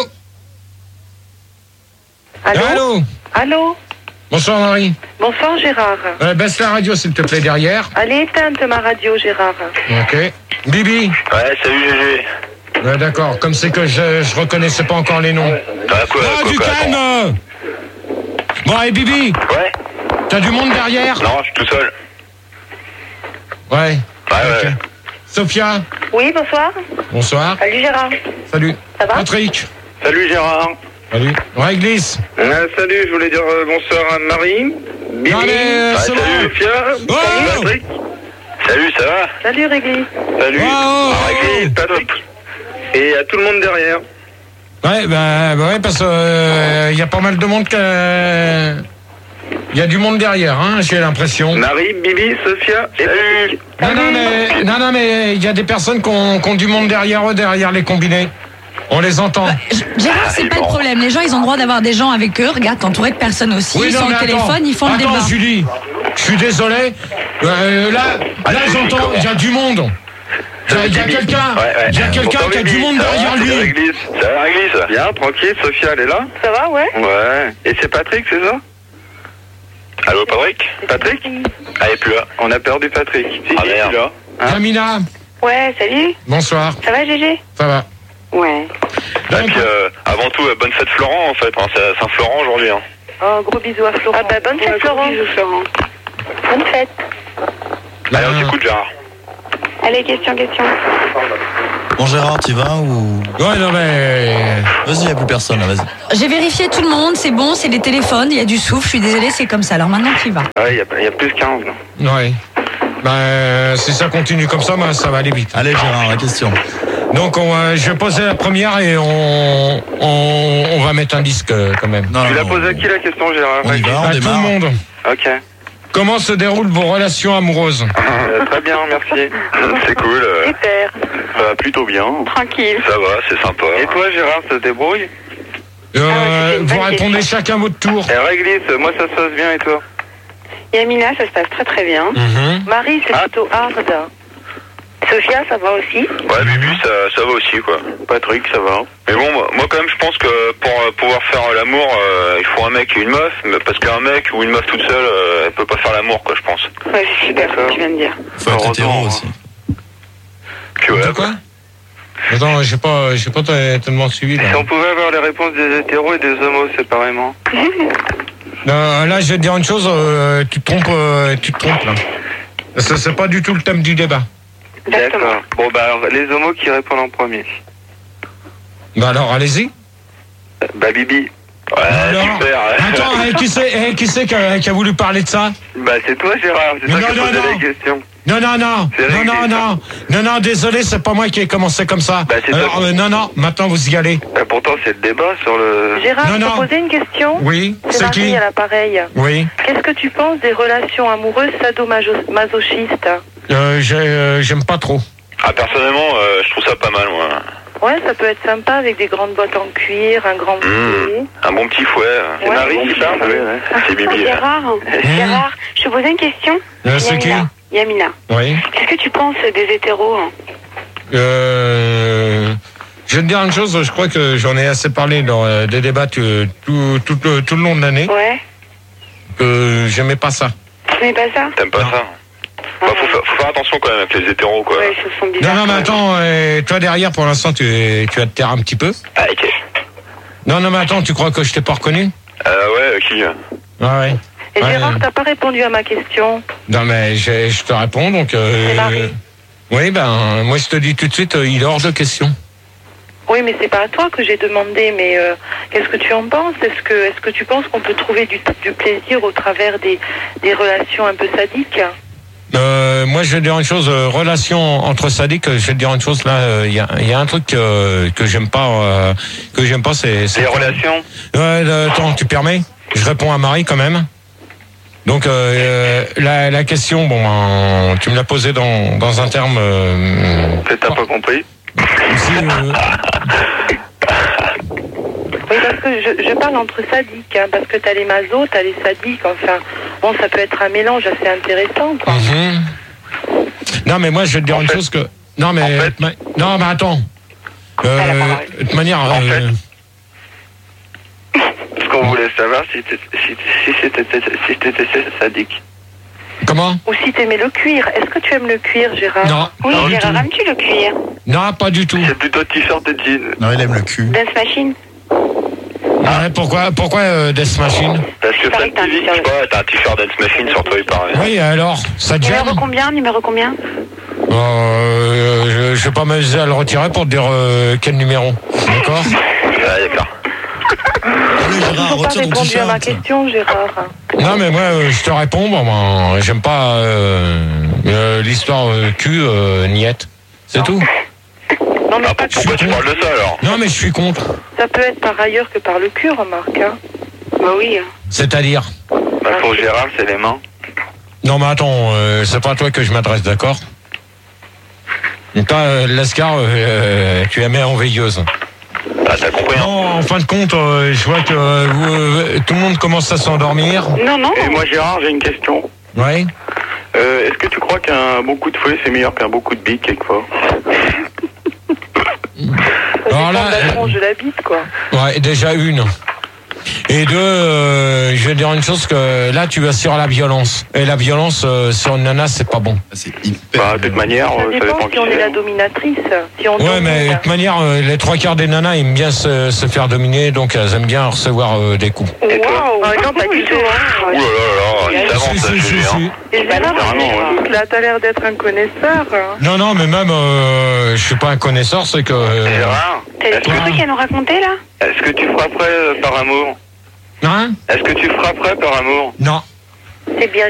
Allô Allô. Allô Bonsoir Marie. Bonsoir Gérard. Euh, baisse la radio s'il te plaît derrière. Elle est éteinte ma radio Gérard. Ok. Bibi. Ouais, salut Gégé. Ouais, d'accord. Comme c'est que je, je reconnaissais pas encore les noms. Bah, quoi, Ah, quoi, du quoi, calme. Bon, et Bibi. Ouais. T'as du monde derrière? Non, je suis tout seul. Ouais. Ouais, Ok. ouais. Sophia. Oui, bonsoir. Bonsoir. Salut Gérard. Salut. Ça va Patrick. Salut Gérard. Salut. Ouais, glisse. Euh, salut, je voulais dire euh, bonsoir à Marie. Bibi. Non, mais, euh, Ouais, c'est salut bon. Sophia. Oh. Salut Patrick. Salut, ça va? Salut Régli. Salut. Oh, oh, Ah, Régli, Patrick. Et à tout le monde derrière. Ouais, bah, bah ouais, parce que euh, il y a pas mal de monde que. Il y a du monde derrière, hein, j'ai l'impression. Marie, Bibi, Sophia. Salut. Non, non, mais non, non, mais il y a des personnes qui ont, qui ont du monde derrière eux, derrière les combinés. On les entend. Gérard, c'est pas le problème. Les gens, ils ont le droit d'avoir des gens avec eux. Regarde, t'es entouré de personnes aussi. Oui, ils non, sont au mais attends. téléphone, ils font le Attends, débat. Julie, je suis désolé. Euh, là, là, j'entends, il y a du monde. Il y a quelqu'un Ouais, ouais. Il y a quelqu'un qui a du monde derrière lui. C'est la Réglisse. Ça va, Réglisse? Bien, tranquille. Sophia, elle est là? Ça va, ouais? Ouais. Et c'est Patrick, c'est ça? Allô, Patrick? Patrick? Ah, il est plus là. On a perdu Patrick. Si, ah, merde. Là. Hein? Camina. Ouais, salut. Bonsoir. Ça va, Gégé? Ça va. Ouais. Et puis, euh, avant tout, euh, bonne fête Florent, en fait. Hein. C'est à Saint-Florent aujourd'hui. Hein. Oh, gros bisous à Florent. Ah bah, bonne fête, ouais, Florent. Bisous, Florent. Bonne fête. Allez, on t'écoute, Gérard. Allez, question, question. Bon, Gérard, tu vas ou... Ouais, non, mais... Vas-y, il n'y a plus personne, là, vas-y. J'ai vérifié tout le monde, c'est bon, c'est les téléphones, il y a du souffle, je suis désolée, c'est comme ça. Alors maintenant, tu y vas. Ouais, il y a, y a plus quinze, là. Ouais. Ben, si ça continue comme ça, ben, ça va aller vite. Allez, Gérard, la question. Donc, on, euh, je vais poser la première et on, on, on va mettre un disque euh, quand même. Non, tu l'as posé à qui la question, Gérard? On y va, on à démarre. tout le monde. Ok. Comment se déroulent vos relations amoureuses? Euh, très bien, merci. C'est cool. Euh, Super. euh, plutôt bien. Tranquille. Ça va, c'est sympa. Et toi, Gérard, ça se débrouille? Euh, Ah ouais, vous répondez chacun votre tour. Et Réglisse, moi ça se passe bien et toi? Yamina, ça se passe très très bien. Mhm. Marie, c'est Ah. plutôt hard. Sophia, ça va aussi? Ouais, Bibi, ça, ça va aussi, quoi. Patrick, ça va. Mais bon, moi, moi, quand même, je pense que pour euh, pouvoir faire euh, l'amour, euh, il faut un mec et une meuf, mais parce qu'un mec ou une meuf toute seule, euh, elle peut pas faire l'amour, quoi, je pense. Ouais, c'est super ce que tu viens de dire. Faut être hétéro aussi. Puis ouais, quoi? Attends, j'ai pas, j'ai pas tellement suivi là. Si on pouvait avoir les réponses des hétéros et des homos séparément. Non, là, je vais te dire une chose, euh, tu te trompes, euh, tu te trompes là. Ça, c'est pas du tout le thème du débat. D'accord. Bon, bah alors, les homos qui répondent en premier. Bah alors, allez-y. Bah, Bibi. Ouais, alors, super. Attends, eh, qui c'est, eh, qui c'est qui, a, qui a voulu parler de ça? Bah, c'est toi, Gérard, c'est Mais toi non, qui as non, posé non. la question. Non, non, non, C'est non, réglé, non, ça. non, non, non, désolé, c'est pas moi qui ai commencé comme ça. Bah, c'est Alors, toi. euh, non, non, maintenant vous y allez. Bah, pourtant, c'est le débat sur le... Gérard, Non, je non. peux poser une question? Oui, C'est c'est Marie qui? à l'appareil. Oui, Qu'est-ce que tu penses des relations amoureuses sadomasochistes? euh, j'ai, euh, j'aime pas trop. Ah, personnellement, euh, je trouve ça pas mal, moi. Ouais, ça peut être sympa avec des grandes bottes en cuir, un grand bouclier. Mmh, un bon petit fouet. C'est Ouais, Marie bon qui petit parle? fouet. C'est Bibi. là. Gérard, Gérard, je te posais une question. Euh, c'est qui? Yamina. Yamina. Oui. Qu'est-ce que tu penses des hétéros? Euh, je vais te dire une chose, je crois que j'en ai assez parlé dans euh, des débats tout, tout, tout, le- tout le long de l'année. Ouais. Que j'aimais pas ça. Tu n'es pas ça? T'aimes pas ça? Bah, faut, faire- faut faire attention quand même avec les hétéros, quoi. Ouais, ils sont Non, bizarres. non, mais attends, euh, toi derrière, pour l'instant, tu, tu vas te taire un petit peu. Ah, ok. Non, non, mais attends, tu crois que je t'ai pas reconnu? Euh, ouais, qui? Ah ouais. Et Ouais, Gérard, euh, t'as pas répondu à ma question. Non, mais je, je te réponds, donc... Euh, C'est Marie. oui, ben, moi je te dis tout de suite, euh, il est hors de question. Oui, mais c'est pas à toi que j'ai demandé, mais euh, qu'est-ce que tu en penses? Est-ce que, est-ce que tu penses qu'on peut trouver du, du plaisir au travers des, des relations un peu sadiques? Euh, moi, je vais te dire une chose, euh, relation entre sadiques, je vais te dire une chose, là, il y, a, y a un truc que, que j'aime pas, euh, que j'aime pas, c'est... c'est Les relations? Ouais, euh, attends, tu permets? Je réponds à Marie quand même. Donc, euh, la, la question, bon, ben, tu me l'as posée dans, dans un terme... Euh, Que t'as pas compris? si, euh, Oui, parce que je, je parle entre sadiques, hein, parce que t'as les masos, t'as les sadiques, enfin, bon, ça peut être un mélange assez intéressant, quoi. mhm. Non, mais moi, je vais te dire une chose que... Non, mais... ma- non, mais attends. Euh, de toute manière... En euh, Ce qu'on voulait savoir, si t'étais si, si c'était si t'étais sadique. Comment? Ou si t'aimais le cuir. Est-ce que tu aimes le cuir, Gérard? Non. Oui, Non, du Gérard, tout. aimes-tu le cuir? Non, pas du tout. C'est plutôt t-shirt et jean. Non, il aime le cul. Dance Machine? Ah ouais, pourquoi, pourquoi euh, Death Machine? Parce que Fat T V, je sais pas, t'as un t-shirt Dance Machine sur toi, il paraît. Oui, alors, ça te Numéro gêne? combien? Numéro combien? Euh, je, je vais pas m'amuser à le retirer pour te dire euh, quel numéro. D'accord? Ah, d'accord. Allez, Ils Gérard, n'ont pas retire ton répondu à ma t-shirt. question, Gérard. Non, mais moi, euh, je te réponds, bon, ben, j'aime pas euh, euh, l'histoire euh, cul, euh, niette. C'est tout. Non, mais Ah, pas pourquoi tu parles de ça, alors? Non, mais je suis contre. Ça peut être par ailleurs que par le cul, remarque. Hein. Bah oui. C'est-à-dire? Bah, pour Gérard, c'est les mains. Non, mais attends, euh, c'est pas à toi que je m'adresse, d'accord? Toi, euh, Lascar, euh, tu la mets en veilleuse. Ah, t'as compris, hein? Non, en fin de compte, euh, je vois que euh, vous, euh, tout le monde commence à s'endormir. Non, non. Et moi, Gérard, j'ai une question. Oui. Euh, est-ce que tu crois qu'un bon coup de fouet c'est meilleur qu'un bon coup de bite quelquefois? Alors là, La tronche de la bite, quoi. ouais, déjà une. Et deux, euh, je vais dire une chose, que là tu vas sur la violence. Et la violence euh, sur une nana, c'est pas bon. C'est bah, de toute manière, Ça euh, ça dépend dépend si on est la dominatrice. Si on Ouais, domine. mais de toute manière, euh, les trois quarts des nanas aiment bien se, se faire dominer, donc elles aiment bien recevoir euh, des coups. Waouh, non, pas du tout. hein. Ouh là là là, il s'avance Si, là, si, je si, veux si. dire. Et Gérard, Vraiment, là, t'as l'air d'être un connaisseur. hein. Non, non, mais même, euh, je suis pas un connaisseur, c'est que... euh, Gérard, T'as des trucs à nous raconter, là? est-ce que tu frapperais euh, par amour? Hein? Est-ce que tu frapperais par amour? Non. C'est bien